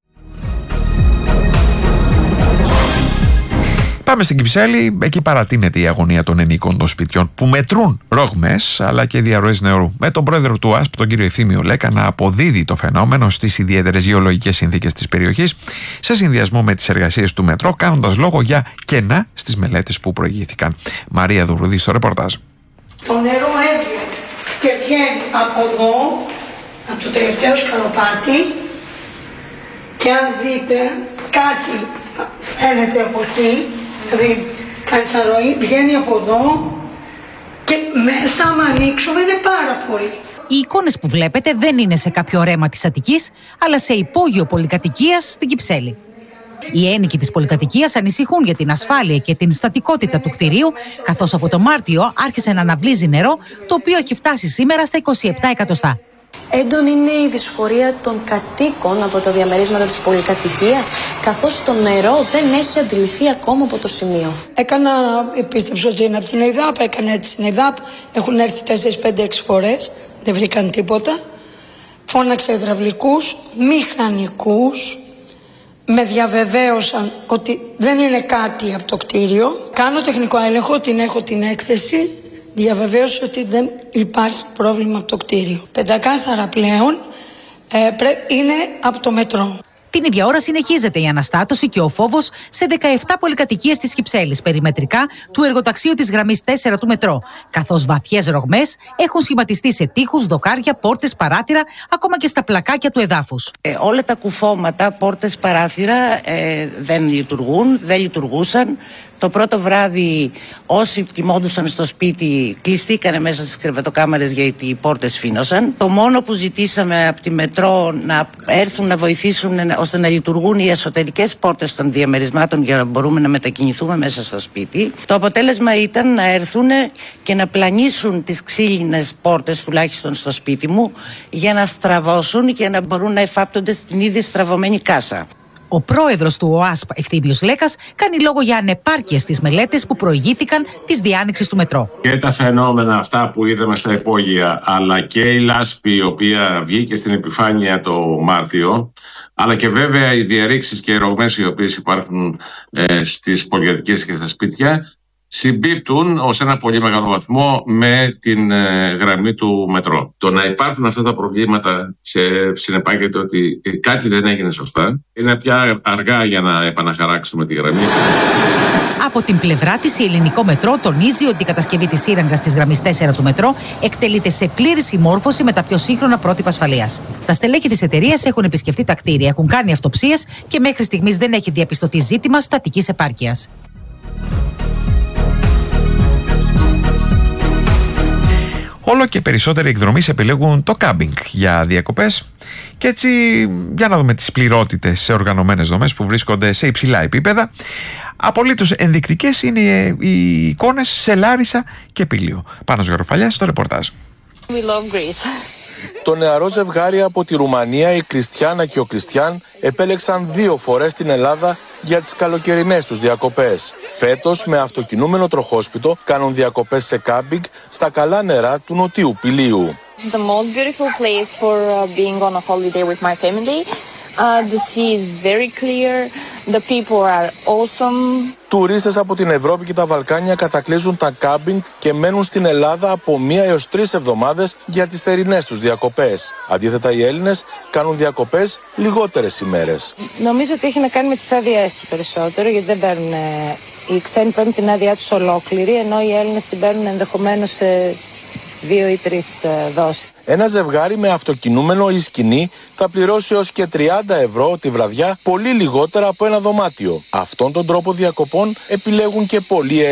Πάμε στην Κυψέλη, εκεί παρατείνεται η αγωνία των ενοίκων των σπιτιών που μετρούν ρογμές αλλά και διαρροές νερού. Με τον πρόεδρο του ΑΣΠ, τον κύριο Ευθύμιο Λέκα, να αποδίδει το φαινόμενο στις ιδιαίτερες γεωλογικές συνθήκες της περιοχής σε συνδυασμό με τις εργασίες του μετρό, κάνοντας λόγο για κενά στις μελέτες που προηγήθηκαν. Μαρία Δουρουδή στο ρεπορτάζ. Το νερό έβγαινε και βγαίνει από εδώ, από το τελευταίο σκαλοπάτι, και αν δείτε κάτι φαίνεται από εκεί, δηλαδή κάνει σαν ροή, βγαίνει από εδώ και μέσα, άμα ανοίξουμε, είναι πάρα πολύ. Οι εικόνες που βλέπετε δεν είναι σε κάποιο ρέμα της Αττικής, αλλά σε υπόγειο πολυκατοικίας στην Κυψέλη. Οι ένοικοι της πολυκατοικίας ανησυχούν για την ασφάλεια και την στατικότητα του κτηρίου, καθώς από το Μάρτιο άρχισε να αναβλύζει νερό, το οποίο έχει φτάσει σήμερα στα είκοσι επτά εκατοστά. Έντονη είναι η δυσφορία των κατοίκων από τα διαμερίσματα της πολυκατοικίας, καθώς το νερό δεν έχει αντιληφθεί ακόμα από το σημείο. Έκανα, πίστεψα ότι είναι από την ΕΙΔΑΠ, έκανα έτσι στην ΕΙΔΑΠ, έχουν έρθει τέσσερις πέντε έξι φορές, δεν βρήκαν τίποτα. Φώναξα υδραυλικούς, μηχανικούς, με διαβεβαίωσαν ότι δεν είναι κάτι από το κτίριο. Κάνω τεχνικό έλεγχο, την έχω την έκθεση. Διαβεβαίωσε ότι δεν υπάρχει πρόβλημα από το κτίριο. Πεντακάθαρα πλέον ε, πρέ, είναι από το μετρό. Την ίδια ώρα συνεχίζεται η αναστάτωση και ο φόβος σε δεκαεπτά πολυκατοικίες της Κυψέλης, περιμετρικά του εργοταξίου της γραμμής τέσσερα του μετρό, καθώς βαθιές ρογμές έχουν σχηματιστεί σε τοίχους, δοκάρια, πόρτες, παράθυρα, ακόμα και στα πλακάκια του εδάφους. Ε, όλα τα κουφώματα, πόρτες, παράθυρα ε, δεν λειτουργούν, δεν λειτουργούσαν. Το πρώτο βράδυ όσοι κοιμόντουσαν στο σπίτι κλειστήκανε μέσα στις κρεβατοκάμαρες γιατί οι πόρτες φύνωσαν. Το μόνο που ζητήσαμε από τη Μετρό να έρθουν να βοηθήσουν ώστε να λειτουργούν οι εσωτερικές πόρτες των διαμερισμάτων για να μπορούμε να μετακινηθούμε μέσα στο σπίτι. Το αποτέλεσμα ήταν να έρθουν και να πλανήσουν τις ξύλινες πόρτες τουλάχιστον στο σπίτι μου για να στραβώσουν και να μπορούν να εφάπτονται στην ήδη στραβωμένη κάσα. Ο πρόεδρος του ΟΑΣΠ, Ευθύμιος Λέκας, κάνει λόγο για ανεπάρκειες στις μελέτες που προηγήθηκαν της διάνοιξης του μετρό. Και τα φαινόμενα αυτά που είδαμε στα υπόγεια, αλλά και η λάσπη η οποία βγήκε στην επιφάνεια το Μάρτιο, αλλά και βέβαια οι διαρρήξεις και οι ρογμές οι οποίες υπάρχουν ε, στις πολυκατοικίες και στα σπίτια, συμπίπτουν ως ένα πολύ μεγάλο βαθμό με την ε, γραμμή του μετρό. Το να υπάρχουν αυτά τα προβλήματα σε, συνεπάγεται ότι κάτι δεν έγινε σωστά. Είναι πια αργά για να επαναχαράξουμε τη γραμμή. Από την πλευρά της, η Ελληνικό Μετρό τονίζει ότι η κατασκευή της σύραγγας της γραμμής τέσσερα του μετρό εκτελείται σε πλήρη συμμόρφωση με τα πιο σύγχρονα πρότυπα ασφαλείας. Τα στελέχη της εταιρείας έχουν επισκεφτεί τα κτίρια, έχουν κάνει αυτοψίες και μέχρι στιγμής δεν έχει διαπιστωθεί ζήτημα στατικής επάρκειας. Όλο και περισσότεροι εκδρομείς επιλέγουν το κάμπινγκ για διακοπές και έτσι για να δούμε τις πληρότητες σε οργανωμένες δομές που βρίσκονται σε υψηλά επίπεδα. Απολύτως ενδεικτικές είναι οι εικόνες σε Λάρισα και Πήλιο. Πάνος Γαροφαλιάς στο ρεπορτάζ. We love Greece. Το νεαρό ζευγάρι από τη Ρουμανία, η Κριστιάνα και ο Κριστιάν, επέλεξαν δύο φορές την Ελλάδα για τις καλοκαιρινές τους διακοπές. Φέτος, με αυτοκινούμενο τροχόσπιτο, κάνουν διακοπές σε κάμπινγκ στα καλά νερά του Νοτιού Πηλίου. The most beautiful place for uh, being on a holiday with my family. Uh, the sea is very clear. The people are awesome. Τουρίστες από την Ευρώπη και τα Βαλκάνια κατακλείζουν τα κάμπινγκ και μένουν στην Ελλάδα από μία έως τρεις εβδομάδες για τις θερινές τους διακοπές. Αντίθετα, οι Έλληνες κάνουν διακοπές λιγότερες ημέρες. Νομίζω ότι έχει να κάνει με τις άδειές τους περισσότερο, γιατί δεν παίρνουν. Οι ξένοι παίρνουν την άδειά τους ολόκληρη, ενώ οι Έλληνες την παίρνουν ενδεχομένως σε δύο ή τρεις δόσεις. Ένα ζευγάρι με αυτοκινούμενο ή σκηνή θα πληρώσει έως και τριάντα ευρώ τη βραδιά, πολύ λιγότερα από ένα δωμάτιο. Αυτόν τον τρόπο διακοπών επιλέγουν και πολλοί Έλληνες.